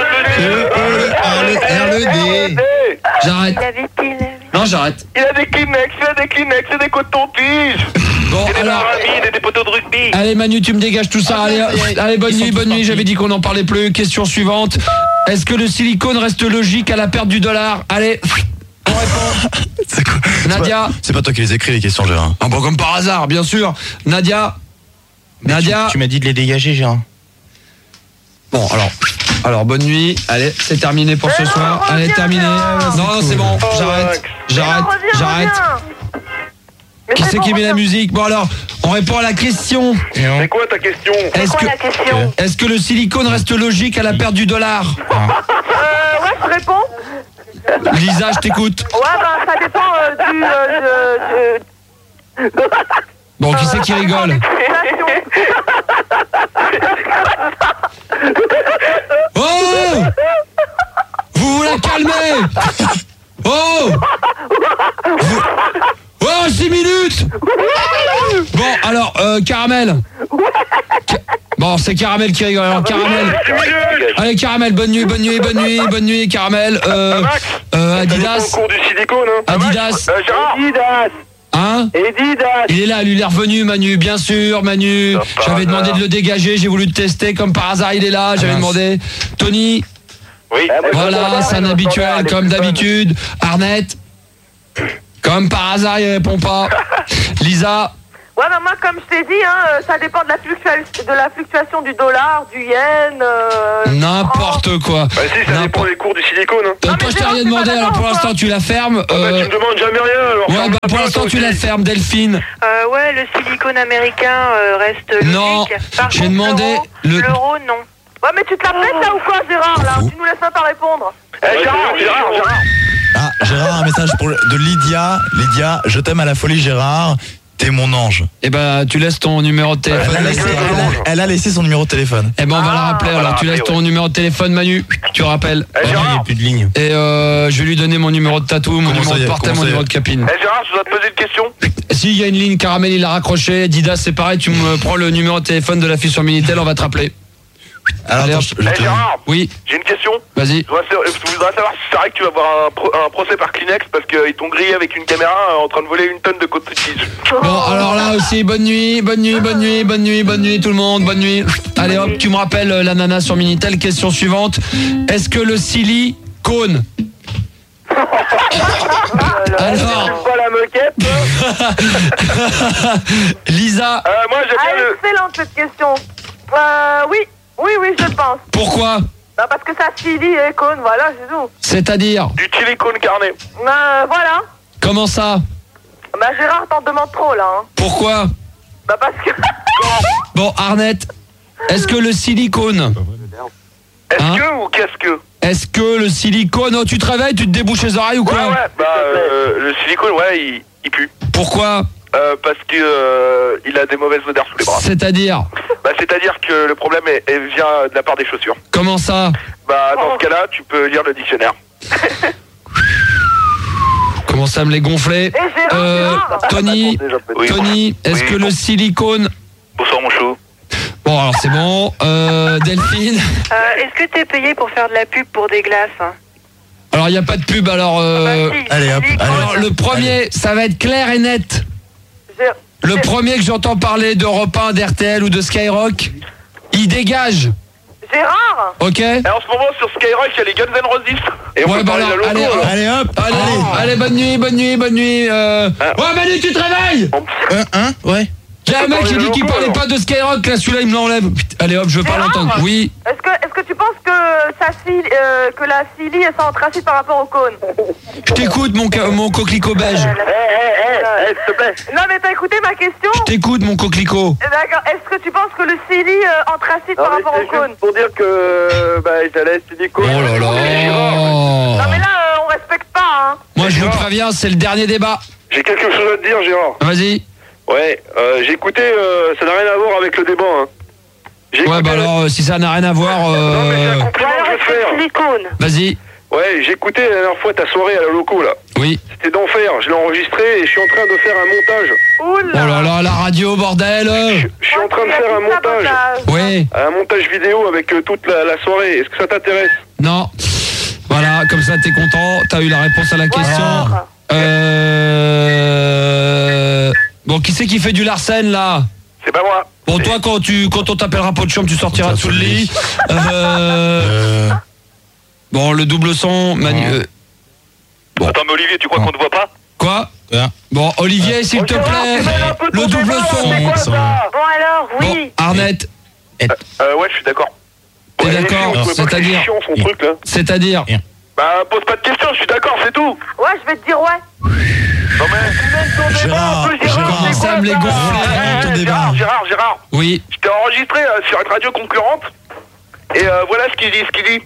R-le-D. J'arrête. Il avait pile. Non, j'arrête. Il a des Kleenex, il a des cotons-tiges. Bon, Il y a des alors. maramines et des poteaux de rugby. Allez Manu, tu me dégages tout ça. Allez, bonne nuit, j'avais dit qu'on n'en parlait plus. Question suivante. Est-ce que le silicone reste logique à la perte du dollar? Allez, on répond. C'est quoi? Nadia. C'est pas toi qui les écris les questions, Gérard. Ah bon, comme par hasard, bien sûr. Nadia. Tu m'as dit de les dégager, Gérard. Bon, alors bonne nuit. Allez, c'est terminé pour ce soir. Allez, terminé. Non, c'est bon. J'arrête. Qui c'est qui met la musique? Bon alors, on répond à la question. C'est quoi ta question? Est-ce que le silicone reste logique à la perte du dollar? Ouais, je réponds. Lisa, je t'écoute. Ouais, ben, ça dépend du... Bon, qui c'est qui rigole? Oh! Vous la calmez! Oh! Oh, 6 minutes! Bon, alors, Caramel. Bon, c'est Caramel qui rigole. Alors, Caramel. Allez, Caramel, bonne nuit, Caramel. Adidas. Au cours du silicone, hein. Adidas. Gérard. Hein? Hein? Edidas. Il est là, lui, il est revenu, Manu, bien sûr, Manu. J'avais demandé de le dégager, j'ai voulu le tester, comme par hasard, il est là, j'avais demandé. Tony? Oui. Voilà, c'est un habituel, comme d'habitude. Arnett? Comme par hasard, il répond pas. Lisa? Ouais, bah moi, comme je t'ai dit, ça dépend de la fluctuation du dollar, du yen. N'importe quoi. Bah si, ça dépend des cours du silicone. Hein. Toi, je t'ai rien demandé, alors pour l'instant, tu la fermes. Tu me demandes jamais rien, alors. Ouais, bah pour l'instant, tu la fermes, Delphine. Ouais, le silicone américain reste logique. Non, Par j'ai contre, demandé l'euro, non. Ouais, mais tu te la pètes là ou quoi, Gérard, là? Tu nous laisses même pas répondre. Gérard. Ah, Gérard, un message de Lydia. Lydia, je t'aime à la folie, Gérard. T'es mon ange. Eh ben, tu laisses ton numéro de téléphone. Elle a laissé son numéro de téléphone. Eh ben, on va la rappeler. Alors, tu laisses ton numéro de téléphone, Manu. Tu rappelles. Il n'y a plus de ligne. Et je vais lui donner mon numéro de tatou, mon numéro de portable, mon numéro de capine. Gérard, je dois te poser une question. Si, il y a une ligne, Caramel, il a raccroché. Didas, c'est pareil, tu me prends le numéro de téléphone de la fille sur Minitel, on va te rappeler. Alors, Allez, attends, Gérard, oui, j'ai une question. vas-y. Je voudrais savoir si c'est vrai que tu vas avoir un procès par Kleenex parce qu'ils t'ont grillé avec une caméra en train de voler une tonne de coton-tige. Bon, alors là aussi, bonne nuit tout le monde, bonne nuit. Allez hop, tu me rappelles la nana sur Minitel. Question suivante. Est-ce que le silicone... Alors, Pas la moquette. Lisa, Moi, j'aime bien le... Excellente cette question. Oui, je le pense. pourquoi? Bah, parce que ça silie et cône, voilà, c'est tout. C'est-à-dire, Du silicone carné. Voilà. comment ça? Bah, Gérard t'en demande trop, là. Hein. Pourquoi? Bah, parce que... Bon, Arnett, est-ce que le silicone... Est-ce Hein que ou qu'est-ce que? Est-ce que le silicone... Oh, tu te réveilles, tu te débouches les oreilles ou quoi? Ouais, bah, le silicone, ouais, il pue. Pourquoi? Parce que il a des mauvaises odeurs sous les bras. C'est-à-dire? Bah, c'est-à-dire que le problème vient de la part des chaussures. Comment ça? Bah, dans ce cas-là, tu peux lire le dictionnaire. Commence à me les gonfler. Gérard. Tony, Oui. Tony, est-ce que le silicone... Bonsoir, mon chou. Bon, alors c'est bon. Delphine? Est-ce que t'es payé pour faire de la pub pour des glaces? Hein? Alors, il n'y a pas de pub, alors... allez, hop, silicone. Alors, le premier, ça va être clair et net. Le premier que j'entends parler d'Europe 1, d'RTL ou de Skyrock, il dégage. Gérard. Ok? Et en ce moment, sur Skyrock, il y a les Guns N' Roses. Et on Ouais, peut bah parler alors, de la logo, allez, alors. allez, hop. Allez, bonne nuit. Ouais, Manu, tu te réveilles? Ouais. Il y a un mec qui dit qu'il parlait pas de Skyrock, là, celui-là, il me l'enlève. Putain, allez hop, je veux pas Gérard. l'entendre. Oui. Est-ce que tu penses que que la cilie est sans tracite par rapport au cône? Je t'écoute, mon coquelicot beige. S'il te plaît. Non, mais t'as écouté ma question? Je t'écoute, mon coquelicot. D'accord. Est-ce que tu penses que le cilie anthracite par rapport au cône? Pour dire que j'allais silicone. Oh là là. Non, mais là, on respecte pas, hein. Moi, je vous préviens, c'est le dernier débat. J'ai quelque chose à te dire, Gérard. Vas-y. Ouais, j'ai écouté, ça n'a rien à voir avec le débat. Hein. Ouais, bah alors, si ça n'a rien à voir... Non, mais j'ai un compliment que je veux te faire. Silicone. Vas-y. Ouais, j'ai écouté la dernière fois ta soirée à la loco, là. Oui. C'était d'enfer, je l'ai enregistré et je suis en train de faire un montage. Oula. Oh là là, la radio, bordel. Je suis en train de faire un montage. Oui. Un montage vidéo avec toute la soirée. Est-ce que ça t'intéresse? Non. Voilà, comme ça, t'es content. T'as eu la réponse à la question. Bon, qui c'est qui fait du Larsen, là? C'est pas moi. Bon, toi, quand on t'appellera pot de chambre, tu sortiras sous le lit. Bon, le double son, Manu... Bon. Attends, mais Olivier, tu crois qu'on ne voit pas? Quoi? Bon, Olivier, s'il te plaît, le double son. Bon, alors, oui. Bon, Arnett, Ouais, je suis d'accord. t'es d'accord? C'est-à-dire? Son truc, là. C'est-à-dire? Bah, pose pas de questions, je suis d'accord, c'est tout. Ouais, je vais te dire ouais. Non, mais... Gérard, Gérard, ça me les gonfle. Gérard, Oui. je t'ai enregistré sur une radio concurrente. Et voilà ce qu'il dit.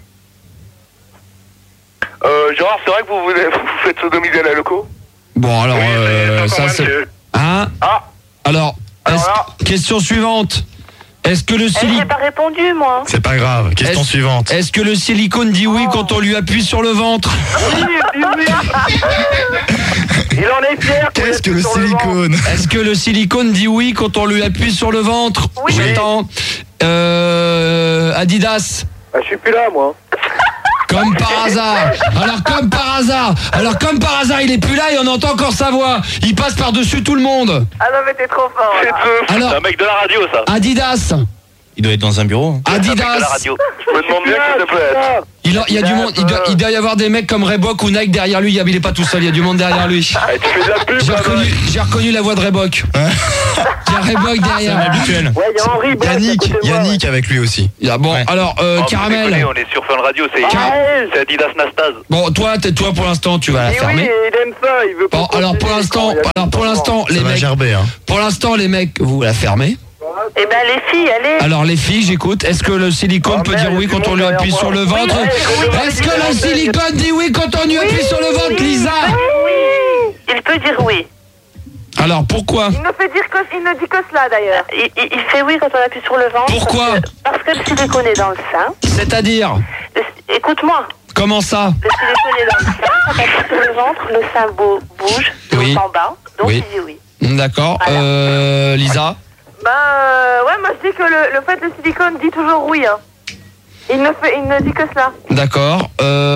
Gérard, c'est vrai que vous faites sodomiser à la loco? Bon, alors, ça c'est... Monsieur. Hein? Ah, Alors, là. question suivante. Est-ce que le J'ai silicone... pas répondu, moi. C'est pas grave. Question Est-ce- suivante. Est-ce que le silicone dit oui quand on lui appuie sur le ventre? Il en est fier. Qu'est-ce que le silicone? Est-ce que le silicone dit oui quand on lui appuie sur le ventre? Oui. J'attends. Adidas. Ah, je suis plus là, moi. Comme par hasard. Alors comme par hasard, il est plus là et on entend encore sa voix. Il passe par-dessus tout le monde. Ah non, mais t'es trop fort. C'est Alors, un mec de la radio, ça. Adidas. Il doit être dans un bureau. C'est un mec de la Adidas. radio. Je me demande bien qui ça peut être. Il y a du monde. Il doit y avoir des mecs comme Reebok ou Nike derrière lui. Il est pas tout seul. Il y a du monde derrière lui. Eh, tu fais de la pub, J'ai reconnu la voix de Reebok. Il y a Reebok derrière. Habituel. Ouais, il y a Henri Yannick avec lui aussi. Bon, Ouais. alors Oh, vous Caramel. déconnez, on est sur Fun Radio, c'est Adidas Nastase. Bon, toi pour l'instant, tu vas la fermer. il aime ça, il veut Bon, alors pour l'instant, Ça va gerber, hein. pour l'instant, les mecs, vous la fermez. Eh ben, les filles, allez. Alors les filles, j'écoute. Est-ce que le silicone peut dire oui quand on lui appuie sur le ventre? Est-ce que le silicone dit oui quand on lui appuie sur le ventre, Lisa? Oui. Il peut dire oui. Alors pourquoi? Il ne dit que cela d'ailleurs. Il fait oui quand on appuie sur le ventre. Pourquoi? Parce que le silicone est dans le sein. C'est-à-dire? Écoute-moi. Comment ça? Le silicone est dans le sein. Quand on appuie sur le ventre, le sein bouge de Oui. haut en bas. Donc Oui. il dit oui. D'accord. Lisa? Ouais, moi je dis que le fait le silicone dit toujours oui. Hein. Il ne dit que cela. D'accord.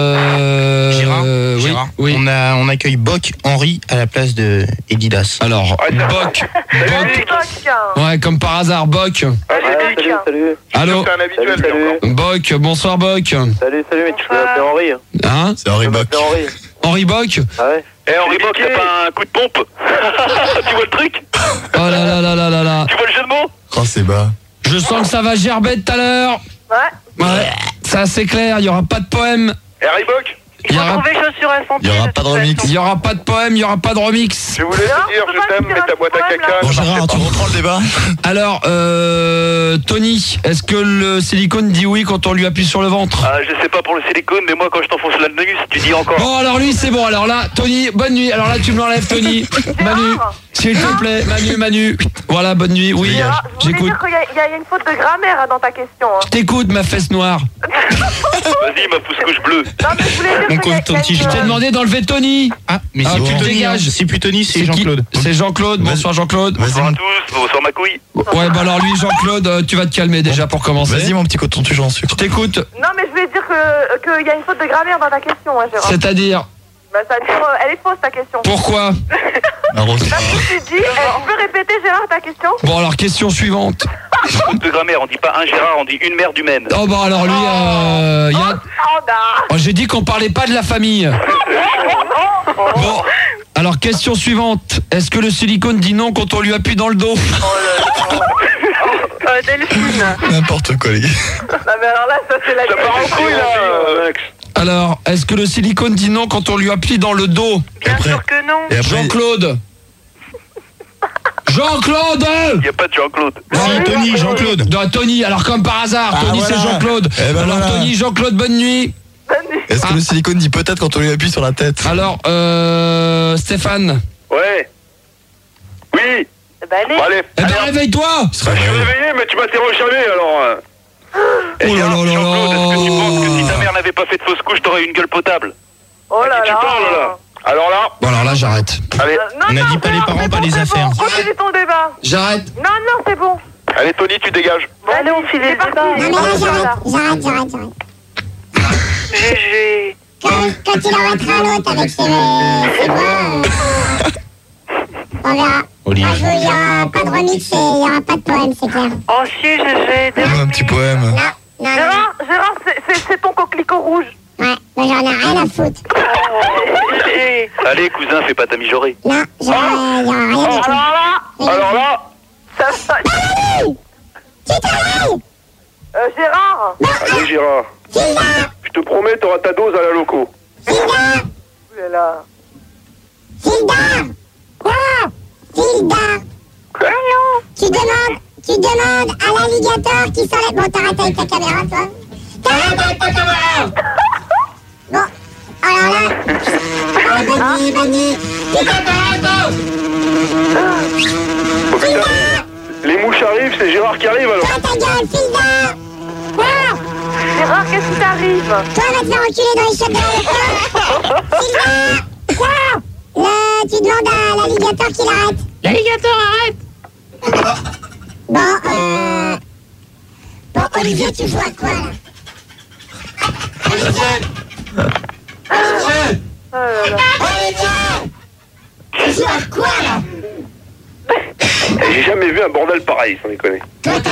Gérard, oui. on accueille Boc Henri à la place de Adidas. Alors, Boc. Ouais, comme par hasard, Boc. Salut. Allô? C'est un habituel, lui, encore. Boc, bonsoir Boc. Salut, mais tu peux appeler Henri. Hein? C'est Henri Bock. Henri Boc? Ah ouais. Eh, Henri Bock, t'as pas un coup de pompe? Tu vois le truc? Oh là là là là là là. Tu vois le jeu de mots? Oh, c'est bas. Je sens que ça va gerber tout à l'heure. Ouais. Ouais, ça c'est clair, il y aura pas de poème. Henri Bock, Il faut trouver chaussures à son pied. Il y aura pas de remix. Il y aura pas de poème, il y aura pas de remix. je voulais te dire, je t'aime, mais ta boîte à caca. Bon, ça Gérard, marchait tu pas. reprends le débat? Alors, Tony, est-ce que le silicone dit oui quand on lui appuie sur le ventre? Ah, je sais pas pour le silicone, mais moi quand je t'enfonce l'anus, tu dis encore. Bon, alors lui c'est bon, alors là, Tony, bonne nuit. Alors là, tu me l'enlèves, Tony. Manu, s'il te plaît, Manu. Voilà, bonne nuit, oui, Je voulais j'écoute. dire qu'il y a une faute de grammaire dans ta question. Hein. Je t'écoute, ma fesse noire. Vas-y, ma pousse-couche bleue. Non, mais je voulais dire Mon qu'il y a coton-tige. Je t'ai demandé d'enlever Tony. Ah, mais Ah, c'est tu plus te Tony, dégages. hein. C'est plus Tony, c'est qui Jean-Claude. C'est Jean-Claude, bonsoir Jean-Claude. Bonsoir à Vas-y, tous, bonsoir ma couille. Ouais, bah alors lui, Jean-Claude, tu vas te calmer déjà pour commencer. Vas-y, mon petit coton-tige en sucre. Je t'écoute, Non, mais je voulais dire qu'il y a une faute de grammaire dans ta question, hein, Gérard. c'est-à-dire, Bah, ça veut dire, elle est fausse ta question. pourquoi? Parce que tu dis, tu peux répéter, Gérard, ta question? Bon, alors question suivante. Faute de grammaire, on dit pas un Gérard, on dit une mère du Maine. Oh bah alors lui, il y a... Standard. Oh, j'ai dit qu'on parlait pas de la famille. Bon, alors question suivante. Est-ce que le silicone dit non quand on lui appuie dans le dos? Delphine. N'importe quoi, les gars. Non, mais alors là, ça c'est la Ça part en couille, là, Max. Alors, est-ce que le silicone dit non quand on lui appuie dans le dos? Bien Après- sûr que non. Et après, Jean-Claude. Jean-Claude. Il y a pas de Jean-Claude. Si, Tony, Jean-Claude. Non, Tony, alors comme par hasard, Ah, Tony voilà. c'est Jean-Claude. Eh ben Alors voilà. Tony, Jean-Claude, bonne nuit. est-ce que le silicone dit peut-être quand on lui appuie sur la tête? Alors, Stéphane. Ouais. Oui. Bah, allez. Bon, allez. Eh ben réveille-toi. Bah, je suis réveillé, mais tu m'interroges jamais, alors. Eh, Oh là Gérard, là là Jean-Claude, est-ce que tu là. penses que si ta mère n'avait pas fait de fausse couche, t'aurais eu une gueule potable? Oh là À qui tu là. parles, là? Alors là, Bon alors là, j'arrête. allez. Non, On a non, dit pas les Gérard, parents, c'est pas bon, les c'est affaires. Bon. Continue ton débat. J'arrête. Non, c'est bon. Allez, Tony, tu dégages. Allez, on file les débats. Non mais là j'arrête. GG. Quand il arrêtera l'autre avec ses voix, on verra. Olivier. Moi, il n'y aura pas de remix et il n'y aura pas de poème, c'est clair. Oh si, GG. Un petit poème. Non. Gérard, c'est ton coquelicot rouge. Ouais, moi j'en ai rien à foutre. GG. Allez, cousin, fais pas ta mijaurée. Non, il n'y aura rien du tout. Alors là, Ça va. Gérard. allez, Gérard. Je te promets, t'auras ta dose à la loco. Là. Tu demandes à l'alligator qui s'enlève. Bon, t'arrêtes avec ta caméra, toi. T'arrêtes avec ta caméra. Bon, alors là. Bonne nuit. Oh, putain. Les mouches arrivent, c'est Gérard qui arrive, alors. Toi, ta gueule, file d'art. Gérard, qu'est-ce qui t'arrive? Toi, va te faire enculer dans les chiottes de la File d'art. Là, tu demandes à l'alligator qu'il arrête. L'alligator arrête. Bon, Olivier, tu joues à quoi, là? Olivier. J'ai jamais vu un bordel pareil, sans déconner.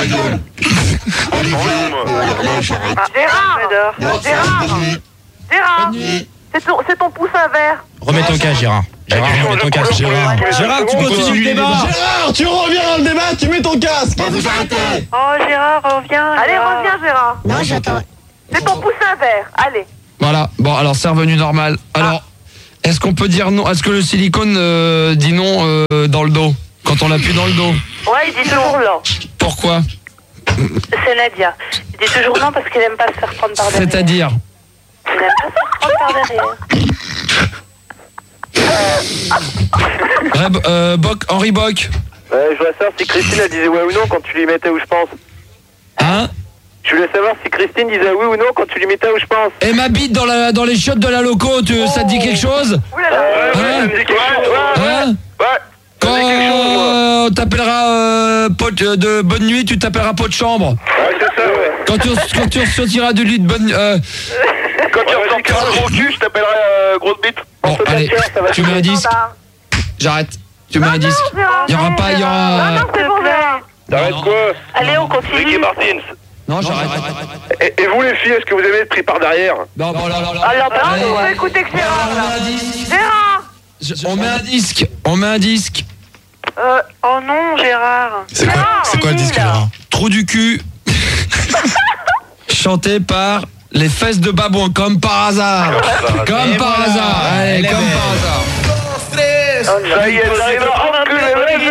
Gérard, c'est ton poussin vert. Remets ton casque, Gérard. Gérard, remets ton casque. Gérard, tu continues le débat. Gérard, tu reviens dans le débat, tu mets ton casque. Oh Gérard, reviens. Allez, reviens Gérard. Non, j'attends. C'est ton poussin vert, allez. Voilà, bon alors c'est revenu normal. Alors, est-ce qu'on peut dire non? Est-ce que le silicone dit non dans le dos? Quand on l'appuie dans le dos? Ouais, il dit toujours non. Pourquoi? C'est Nadia. Il dit toujours non parce qu'il aime pas se faire prendre par derrière. C'est-à-dire? Il aime pas se faire prendre par derrière. Henri Bock. Je voulais savoir si Christine elle disait ouais ou non quand tu lui mettais où je pense. Hein? Je voulais savoir si Christine disait oui ou non quand tu lui mettais où je pense. Et ma bite dans les chiottes de la loco, ça te dit quelque chose? Oulala. Ça me dit quelque chose. Hein? Ouais. Quand on t'appellera pote de bonne nuit, tu t'appelleras pot de chambre. Ouais, c'est ça, ouais. Quand tu sortiras du lit de bonne Quand tu ressortiras le gros cul, je t'appellerai grosse bite. Bon, allez, tu mets un disque. J'arrête. Tu mets un disque. Il y aura pas, il y aura. Non, c'est bon, Gérard. T'arrêtes quoi? Allez, on continue. Ricky Martins. Non, j'arrête. Et vous les filles, est-ce que vous aimez être pris par derrière? Non, bon, là. Alors, Allez. on va écouter que Gérard, là. Gérard. On met un disque. Oh non, Gérard. C'est quoi le disque, Gérard? Trou du cul. Chanté par les fesses de babouin, comme par hasard. Comme par hasard. Allez, comme par hasard. Ça y est, j'arrive à enculer.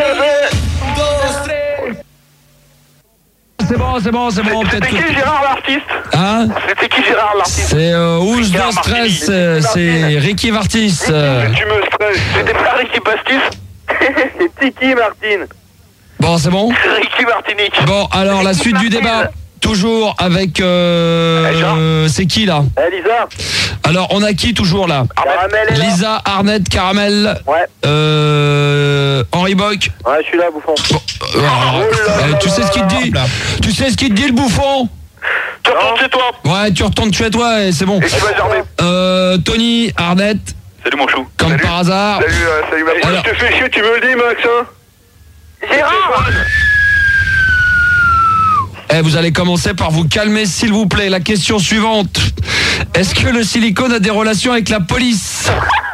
C'est bon. C'était qui Gérard l'artiste? Hein? C'était qui Gérard l'artiste? C'est Ouche de Stress, c'est Ricky Vartis. Tu me stresses. C'était pas Ricky Bastis? C'est Tiki Martine. Bon, c'est bon? Ricky Martinique. Bon, alors la suite du débat. Toujours avec... c'est qui là? Lisa. Alors, on a qui toujours là? Caramel est là. Lisa, Arnett, Caramel. Ouais. Henri Bock. Ouais, je suis là, bouffon. Bon, alors, tu sais ce qu'il te dit? Tu sais ce qu'il te dit, le bouffon? Tu retournes chez toi. Ouais, tu retournes chez toi et c'est bon. Et tu vas germer. Tony, Arnett, Salut mon chou. comme par hasard. Salut, Max. Alors- Je te fais chier, tu me le dis, Max, hein? Gérard. Vous allez commencer par vous calmer, s'il vous plaît. La question suivante. Est-ce que le silicone a des relations avec la police?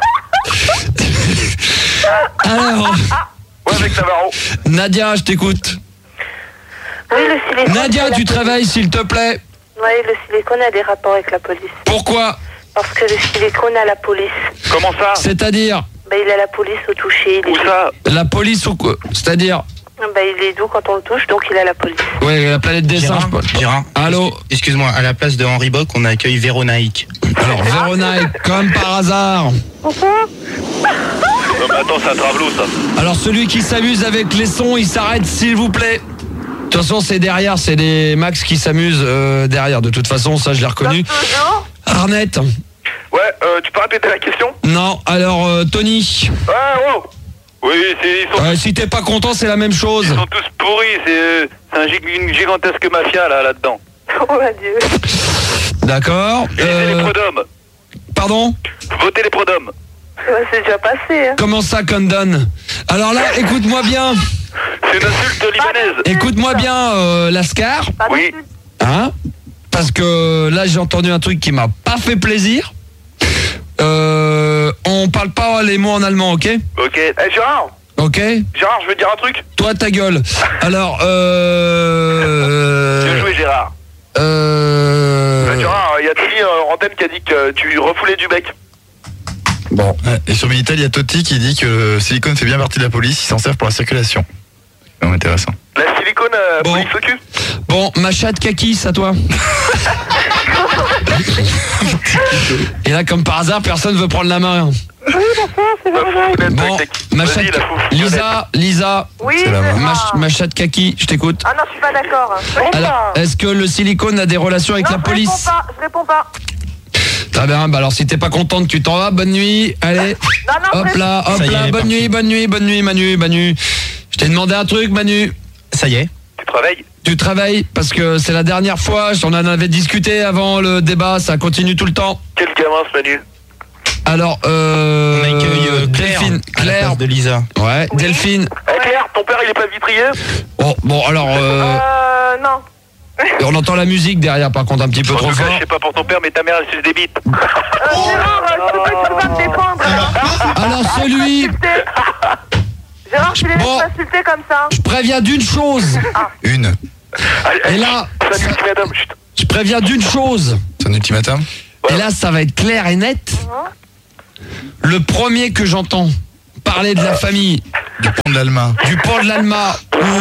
Alors, Ouais, avec Navarro. Nadia, je t'écoute. Oui, le silicone. Nadia, tu te réveilles, s'il te plaît. Oui, le silicone a des rapports avec la police. Pourquoi? Parce que le silicone a la police. Comment ça? C'est-à-dire Il a la police au toucher. Où ça? la police ou quoi? C'est-à-dire Il est doux quand on le touche, donc il a la police. ouais, la planète des singes. Gérard. Allô? Excuse-moi, à la place de Henri Bock, on accueille Véronaïque. Alors, Véronique, comme par hasard. Non mais attends, c'est un travelot ça. Alors, celui qui s'amuse avec les sons, il s'arrête, s'il vous plaît. De toute façon, c'est derrière, c'est des Max qui s'amusent derrière. De toute façon, ça, je l'ai reconnu. Arnett. Ouais, tu peux répéter la question? Non, alors, Tony. Ouais, wow. Oui, ils sont, Si t'es pas content, c'est la même chose. ils sont tous pourris, c'est une gigantesque mafia là-dedans. Oh mon Dieu. D'accord. Lisez les prud'hommes. Pardon? Votez les prud'hommes. C'est déjà passé. Hein. Comment ça, Condon? Alors là, écoute-moi bien. C'est une insulte libanaise. Écoute-moi bien, Lascar. Pas Oui. d'insulte. Hein? Parce que là, j'ai entendu un truc qui m'a pas fait plaisir. On parle pas les mots en allemand, ok? Ok. Gérard, Ok? Gérard, je veux te dire un truc. Toi, ta gueule. Alors, Bien joué Gérard. Gérard, il y a Tony en antenne qui a dit que tu refoulais du bec. Bon. Et sur Minitel, il y a Totti qui dit que le silicone fait bien partie de la police, ils s'en servent pour la circulation. C'est vraiment intéressant. La silicone Bon. police au cul. Bon, ma chatte kaki, à toi. Et là, comme par hasard, personne veut prendre la main. Bon, ma chatte... Lisa, Oui, C'est la Gérard. ma chatte kaki, je t'écoute. Ah non, je suis pas d'accord. Alors, est-ce que le silicone a des relations avec Non, la police? Je réponds pas. Très bien, bah alors si t'es pas contente, tu t'en vas, bonne nuit, allez. Non, Hop là, Ça y est, elle est bonne partie. nuit, Manu. Je t'ai demandé un truc, Manu. Ça y est. te réveilles. Tu te réveilles parce que c'est la dernière fois, on en avait discuté avant le débat, ça continue tout le temps. Quel gamin ce Manu? Alors, On accueille Delphine, à la Claire, place de Lisa. ouais, Delphine. Eh Claire, ton père il est pas vitrier? Oh, bon, alors, Non. on entend la musique derrière, par contre, un petit peu En trop tout cas, fort. je sais pas pour ton père, mais ta mère elle suce des bites. Gérard, tu peux pas me défendre. Alors, celui, Gérard, tu les laisses Bon. m'insulter comme ça. je préviens d'une chose. Une. Et là, C'est un ultimatum. Chut. je préviens d'une chose. C'est un ultimatum. Et là, ça va être clair et net. Le premier que j'entends parler de la famille Du pont de l'Alma. du pont de l'Alma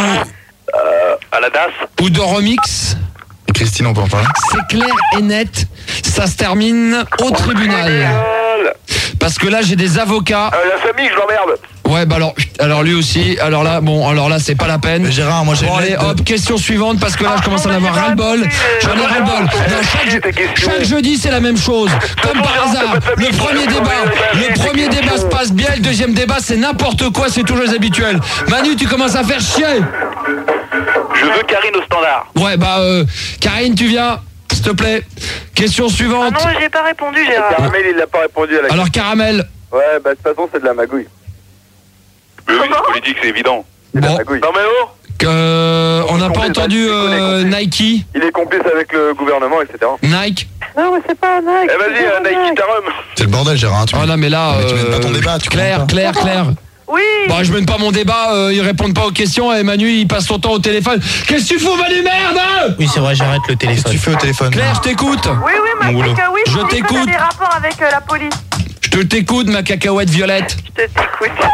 À la DAS. ou de Remix, Et Christine, on peut en parler. c'est clair et net. Ça se termine au tribunal. Parce que là, j'ai des avocats. La famille, je l'emmerde. Ouais, bah alors lui aussi. Alors là, c'est pas la peine. Gérard, moi j'ai Bon une allez, lettre de- hop, question suivante parce que là je commence à en avoir ras-le-bol. J'en ai ras-le-bol. Chaque jeudi c'est la même chose. Comme par hasard, le premier débat se passe bien, le deuxième débat c'est n'importe quoi, c'est toujours les habituels. Manu, tu commences à faire chier. Je veux Karine au standard. Ouais, bah Karine, tu viens, s'il te plaît. Question Ah suivante. non, j'ai pas répondu, Gérard. Caramel, il n'a pas répondu à la question. Alors Caramel, Ouais, bah de toute façon, c'est de la magouille. Oui, c'est politique, c'est évident. bon, Magouille. Non mais oh, on n'a pas entendu Nike. il est complice avec le gouvernement, etc. Nike. Non, mais c'est pas un Nike. Eh vas-y, Nike, ta rhum. C'est le bordel, Gérard. Tu Oh non mais là, Mais tu mènes pas ton débat, tu Claire, comprends Claire. Oui. Bon, je mène pas mon débat, ils répondent pas aux questions et Manu il passe son temps au téléphone. Qu'est-ce que tu fous, Manu, merde? Oui, c'est vrai, j'arrête le Qu'est-ce que téléphone. tu fais au téléphone? Claire, je t'écoute. Oui, ma Mon boulot. oui. Je Silicone t'écoute. a des rapports avec la police. Je t'écoute, ma cacahuète violette. Je t'écoute.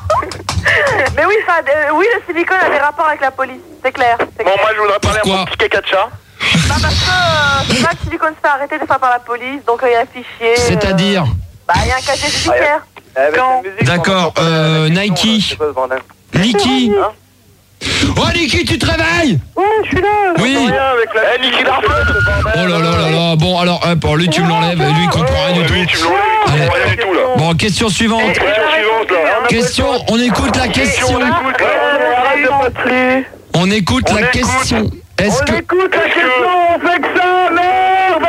Mais oui, oui, le silicone a des rapports avec la police. C'est clair. C'est Bon, clair. moi, je voudrais parler Pourquoi à mon petit caca de chat. Bah, parce que c'est pas que le silicone se fait arrêter des fois par la police, donc il y a un fichier. C'est-à-dire Bah, il y a un casier judiciaire. Avec Quand la musique, D'accord, on entend pas la question, Nike. là, c'est pas ce bordel. Niki. Hein Oh, Niki, tu te réveilles? Ouais, je suis là. Oui. Rien avec la Niki Larson. Oh là là là là. Bon, alors, hop, lui, tu me l'enlèves. Lui, il comprend rien du Lui, tout. tu me l'enlèves, il Allez. comprend rien du tout, là. Bon, question suivante. Question suivante, là. Question, on écoute la question. écoute, là. Arrête de m'appeler. On écoute On la écoute. question. Est-ce que... écoute la question, on fait que ça, merde.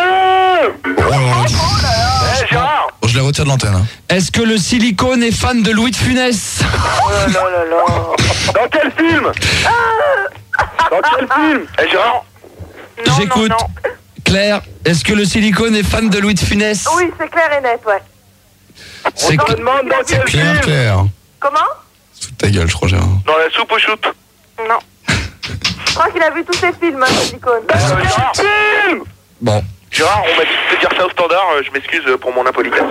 Eh, Gérard. Oh, je les retire de l'antenne. Hein. Est-ce que le silicone est fan de Louis de Funès? Oh là là là. Dans quel film? Dans quel film? Eh, Gérard. Non, J'écoute. non, non. Claire, est-ce que le silicone est fan de Louis de Funès? Oui, c'est clair et net, ouais. C'est On te demande dans quel Claire, film? Claire. Comment? Sous ta gueule, je crois, Gérard. Dans la soupe au shoot. Non. Je crois qu'il a vu tous ses films, le silicone. Gérard. Film. Bon. Gérard, on m'a dit de te dire ça au standard, je m'excuse pour mon impolitesse.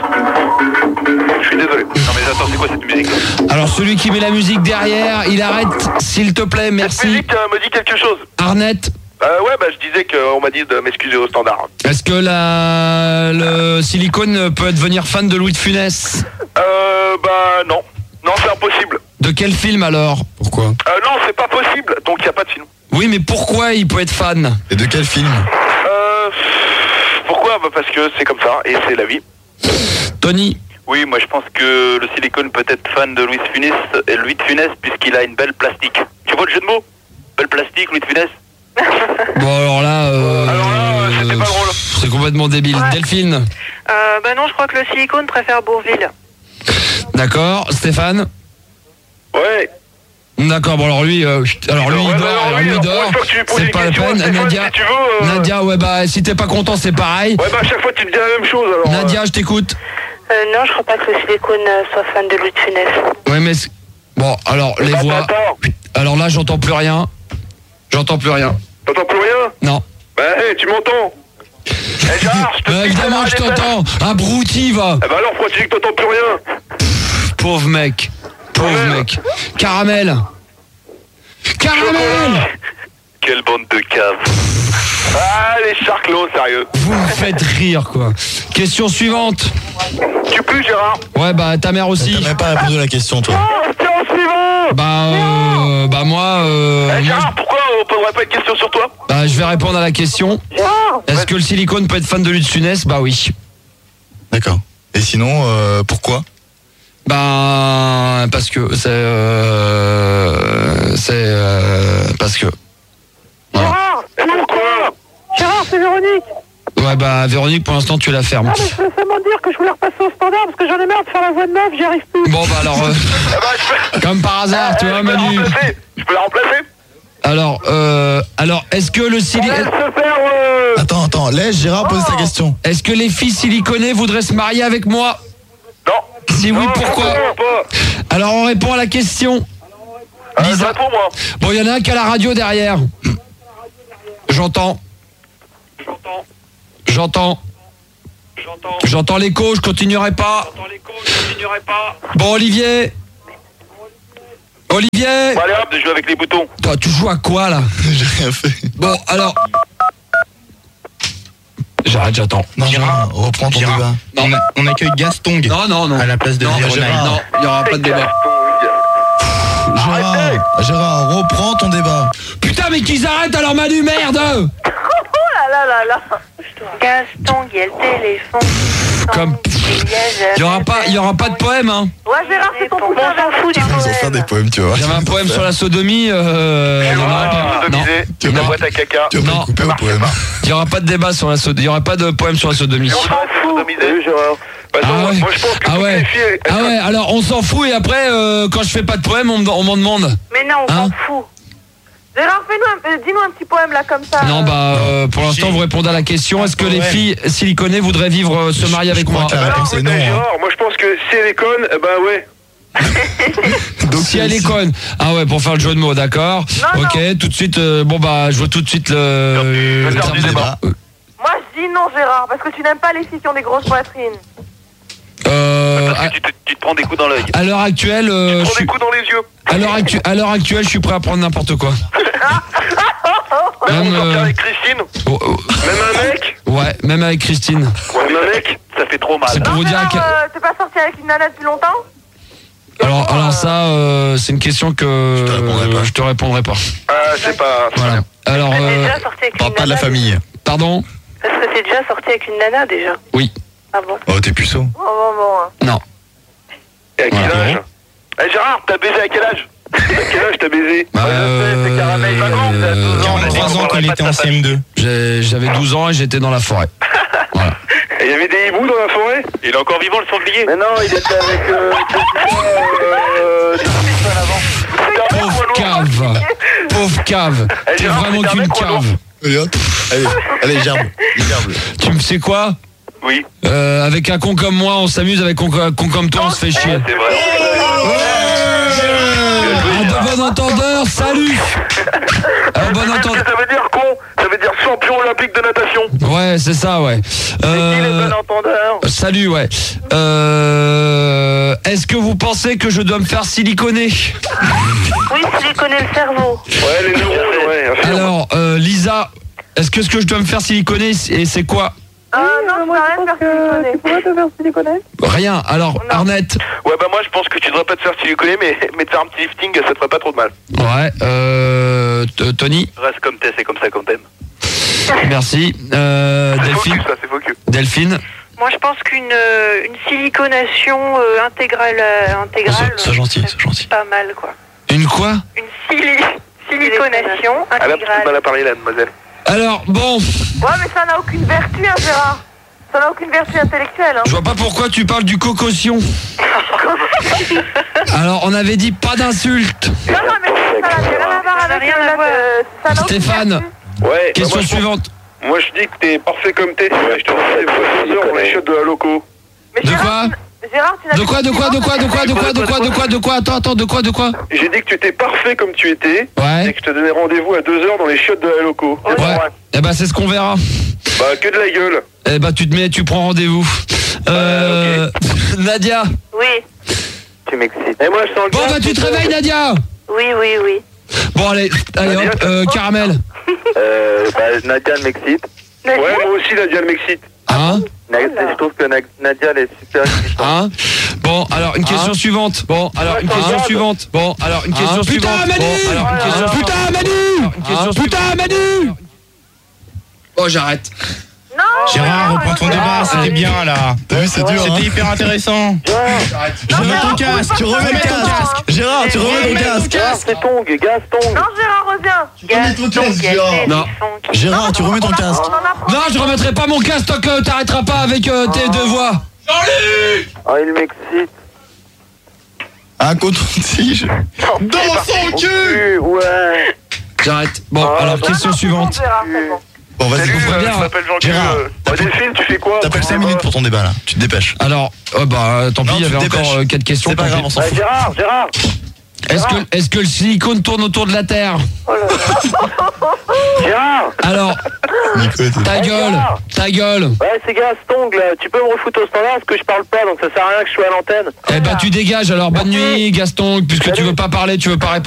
Je suis désolé. Non mais attends, c'est quoi cette musique? Alors celui qui met la musique derrière, il arrête, s'il te plaît, Cette merci. musique me dit quelque chose. Arnett, Ouais, bah je disais qu'on m'a dit de m'excuser au standard. est-ce que le silicone peut devenir fan de Louis de Funès? Bah non. Non, c'est impossible. De quel film alors? Pourquoi? Non, c'est pas possible, donc il n'y a pas de film. Oui, mais pourquoi il peut être fan? Et de quel film? Pourquoi? Bah parce que c'est comme ça, et c'est la vie. Tony, Oui, moi je pense que le silicone peut être fan de Louis de Funès puisqu'il a une belle plastique. Tu vois le jeu de mots? Belle plastique, Louis de Funès? bon alors là, c'était pas drôle. c'est complètement débile. Ouais. Delphine, Bah non, je crois que le silicone préfère Bourville. d'accord. Stéphane, Ouais. d'accord. Bon alors lui, il dort, alors lui il dort. C'est pas la peine. Nadia, Si tu veux, Nadia, ouais bah si t'es pas content c'est pareil. Ouais, bah à chaque fois tu me dis la même chose alors. Nadia, je t'écoute. Non, je crois pas que le silicone soit fan de Louis de Funès. Ouais mais bon alors les voix. Attends, Alors là j'entends plus rien. J'entends plus rien. t'entends plus rien? Non. Bah hey, tu m'entends? Eh Gérard, je te dis Évidemment que je t'entends. Abruti va. Eh bah alors pourquoi tu dis que t'entends plus rien? Pauvre mec. Pauvre Ouais. mec. Caramel. Caramel. Quelle bande de caves. Ah les charclos, sérieux. Vous me faites rire quoi. Question suivante. Tu pues Gérard? Ouais bah ta mère aussi. T'as même pas répondu à la question, toi. Question suivante. Bah moi, Eh Gérard, pourquoi on poserait pas une question sur toi? bah, je vais répondre à la question. Est-ce que le silicone peut être fan de Louis de Funès? Bah oui. D'accord. Et sinon, pourquoi? Bah parce que c'est parce que c'est Véronique. Ouais, bah, Véronique, pour l'instant, tu la fermes. Ah, mais je voulais seulement dire que je voulais repasser au standard parce que j'en ai marre de faire la voix de meuf, j'y arrive plus. Bon, bah, alors, comme par hasard, tu vois, Manu. Je peux la remplacer? Alors, est-ce que le Attends, laisse Gérard poser sa question. Est-ce que les filles siliconées voudraient se marier avec moi? Non. Si oui, pourquoi? Alors, on répond à la question. Lisa. Pour moi. Bon, il y en a un qui a la radio derrière. J'entends l'écho, je continuerai pas. Bon, Olivier. Bon, allez hop, de jouer avec les boutons. Toi, tu joues à quoi, là? J'ai rien fait. Bon, alors... J'arrête, j'attends. Non, Gérard, reprends ton débat. On accueille Gaston Non. à la place de Véronique. Non, il n'y aura pas de débat. Gérard, reprends ton débat. Putain, mais qu'ils arrêtent alors, Manu, merde! Gaston, il y a le téléphone. Comme... Il y aura pas de poème, hein. Ouais, Gérard, c'est ton poussin. On s'en fout du Ils vont faire des poèmes, tu vois. J'avais un poème sur la sodomie. Non. Tu la boîte à caca. Tu vas pas couper au poème. Il n'y aura pas de débat sur la sodomie. Il n'y aura pas de poème sur la sodomie. On s'en fout. Gérard. Ah ouais. Moi, je pense que toutes les filles... Ah ouais, alors on s'en fout et après, quand je fais pas de poème, on m'en demande. Mais non, on s'en fout. Gérard, dis-nous un petit poème là comme ça. Non, pour l'instant, vous répondez à la question. Est-ce que les filles siliconées voudraient se marier avec moi? C'est non. Gérard, moi je pense que si elle est conne, ouais. Donc si elle est conne. Ah ouais, pour faire le jeu de mots, d'accord. Ok, tout de suite, je vois tout de suite le terme du débat. Moi je dis non, Gérard, parce que tu n'aimes pas les filles qui ont des grosses poitrines. Parce que tu te prends des coups dans l'œil. À l'heure actuelle, Tu prends des coups dans les yeux. à l'heure actuelle, je suis prêt à prendre n'importe quoi. Même sortir avec Christine. Même un mec. Ouais, même avec Christine. Même un mec. Ça fait trop mal. C'est pour vous dire T'es pas sorti avec une nana depuis longtemps? alors ça, c'est une question que je te répondrai pas. C'est pas... Voilà. Alors, T'es déjà sorti avec une Parle pas de la nana? famille. pardon? Est-ce que t'es déjà sorti avec une nana déjà? Oui. Ah bon? Oh, t'es puceau. Bon. Non. Et à quel âge? Gérard, t'as baisé à quel âge? À quel âge t'as baisé? C'est Caramel. 43 ans quand il était en CM2. J'avais 12 ans et j'étais dans la forêt. Voilà. Et il y avait des hiboux dans la forêt? Il est encore vivant, le sanglier. Mais non, il était avec... Pauvre cave. T'es vraiment qu'une cave. Allez, hop. Allez, gerbe. Tu me sais quoi? Oui. Avec un con comme moi, on s'amuse, avec un con comme toi, on se fait chier. C'est vrai. Un bon entendeur, salut. Un bon entendeur. Ça veut dire con? Ça veut dire champion olympique de natation. Ouais, c'est ça, ouais. entendeur? Salut, ouais. Est-ce que vous pensez que je dois me faire siliconer? Oui, siliconer le cerveau. Ouais, les neurones, ouais. Alors, Lisa, est-ce que je dois me faire siliconer et c'est quoi? Non, tu vas rien faire siliconer. Tu pourrais te faire siliconer? Rien. Alors, Arnette? Ouais, moi je pense que tu devrais pas te faire siliconer, mais te faire un petit lifting, ça te ferait pas trop de mal. Ouais. Tony? Reste comme t'es, c'est comme ça qu'on t'aime. Merci. Delphine? C'est faux cul. Delphine? Moi, je pense qu'une siliconation intégrale, C'est gentil. pas mal, quoi. Une quoi? Une siliconation Elle a intégrale. beaucoup de mal à parler, là, mademoiselle. Alors, bon, Ouais, mais ça n'a aucune vertu, hein, Gérard. Ça n'a aucune vertu intellectuelle, hein. je vois pas pourquoi tu parles du cocossion. Alors, on avait dit pas d'insultes. Non, mais ça n'a rien à voir avec ça n'a aucune Stéphane, vertu. Ouais. question suivante. Moi je dis que t'es parfait comme t'es. Je te dis des fois 2 heures dans les chiottes de la loco. Mais De Gérard, quoi? Gérard, tu n'as De quoi? Attends, J'ai dit que tu étais parfait comme tu étais. Ouais. Et que je te donnais rendez-vous à 2 heures dans les chiottes de la loco. Ouais. Eh ben, c'est ce qu'on verra. Bah, que de la gueule. Eh ben, tu prends rendez-vous. Nadia. Oui. Tu m'excites. Et moi je sens le Bon, bah, tu te réveilles, Nadia. Oui. Bon, allez hop, Caramel. Nadia m'excite. Ouais, moi aussi Nadia m'excite. Hein? Je trouve que Nadia elle est super excitante. Hein? Bon, alors une question suivante. Putain, Manu! Putain, Manu! Bon, j'arrête. Non. Gérard, reprends ton débat, c'était bien là. T'as vu, c'est dur. C'était hyper intéressant. Remets ton casque. Tu remets le casque. Gérard, tu remets ton casque. C'est Tong, Gaston. Non, Gérard, reviens. remets ton casque, Gérard. Non. Gérard, tu remets ton casque. Non, je remettrai pas mon casque tant que t'arrêteras pas avec tes deux voix. Ah, il m'excite. Un coton-tige. Dans son cul. Ouais. J'arrête. Bon, alors question suivante. Bon, vas-y, Salut, comprends je bien. m'appelle Gérard, Jean-Claude. Delphine, tu fais quoi? T'appelles 5 minutes pour ton débat là. Tu te dépêches. Alors, tant pis, Non, il y tu avait te dépêches. encore 4 questions. C'est pas tant grave, pis. on s'en fout. Gérard. Est-ce que le silicone tourne autour de la Terre? Gérard. Alors, ta gueule. Ouais, c'est Gaston, là. Tu peux me refoutre au standard parce que je parle pas, donc ça sert à rien que je sois à l'antenne. Eh ben, tu dégages alors. Bonne nuit, Gaston, puisque tu veux pas parler, tu veux pas répondre.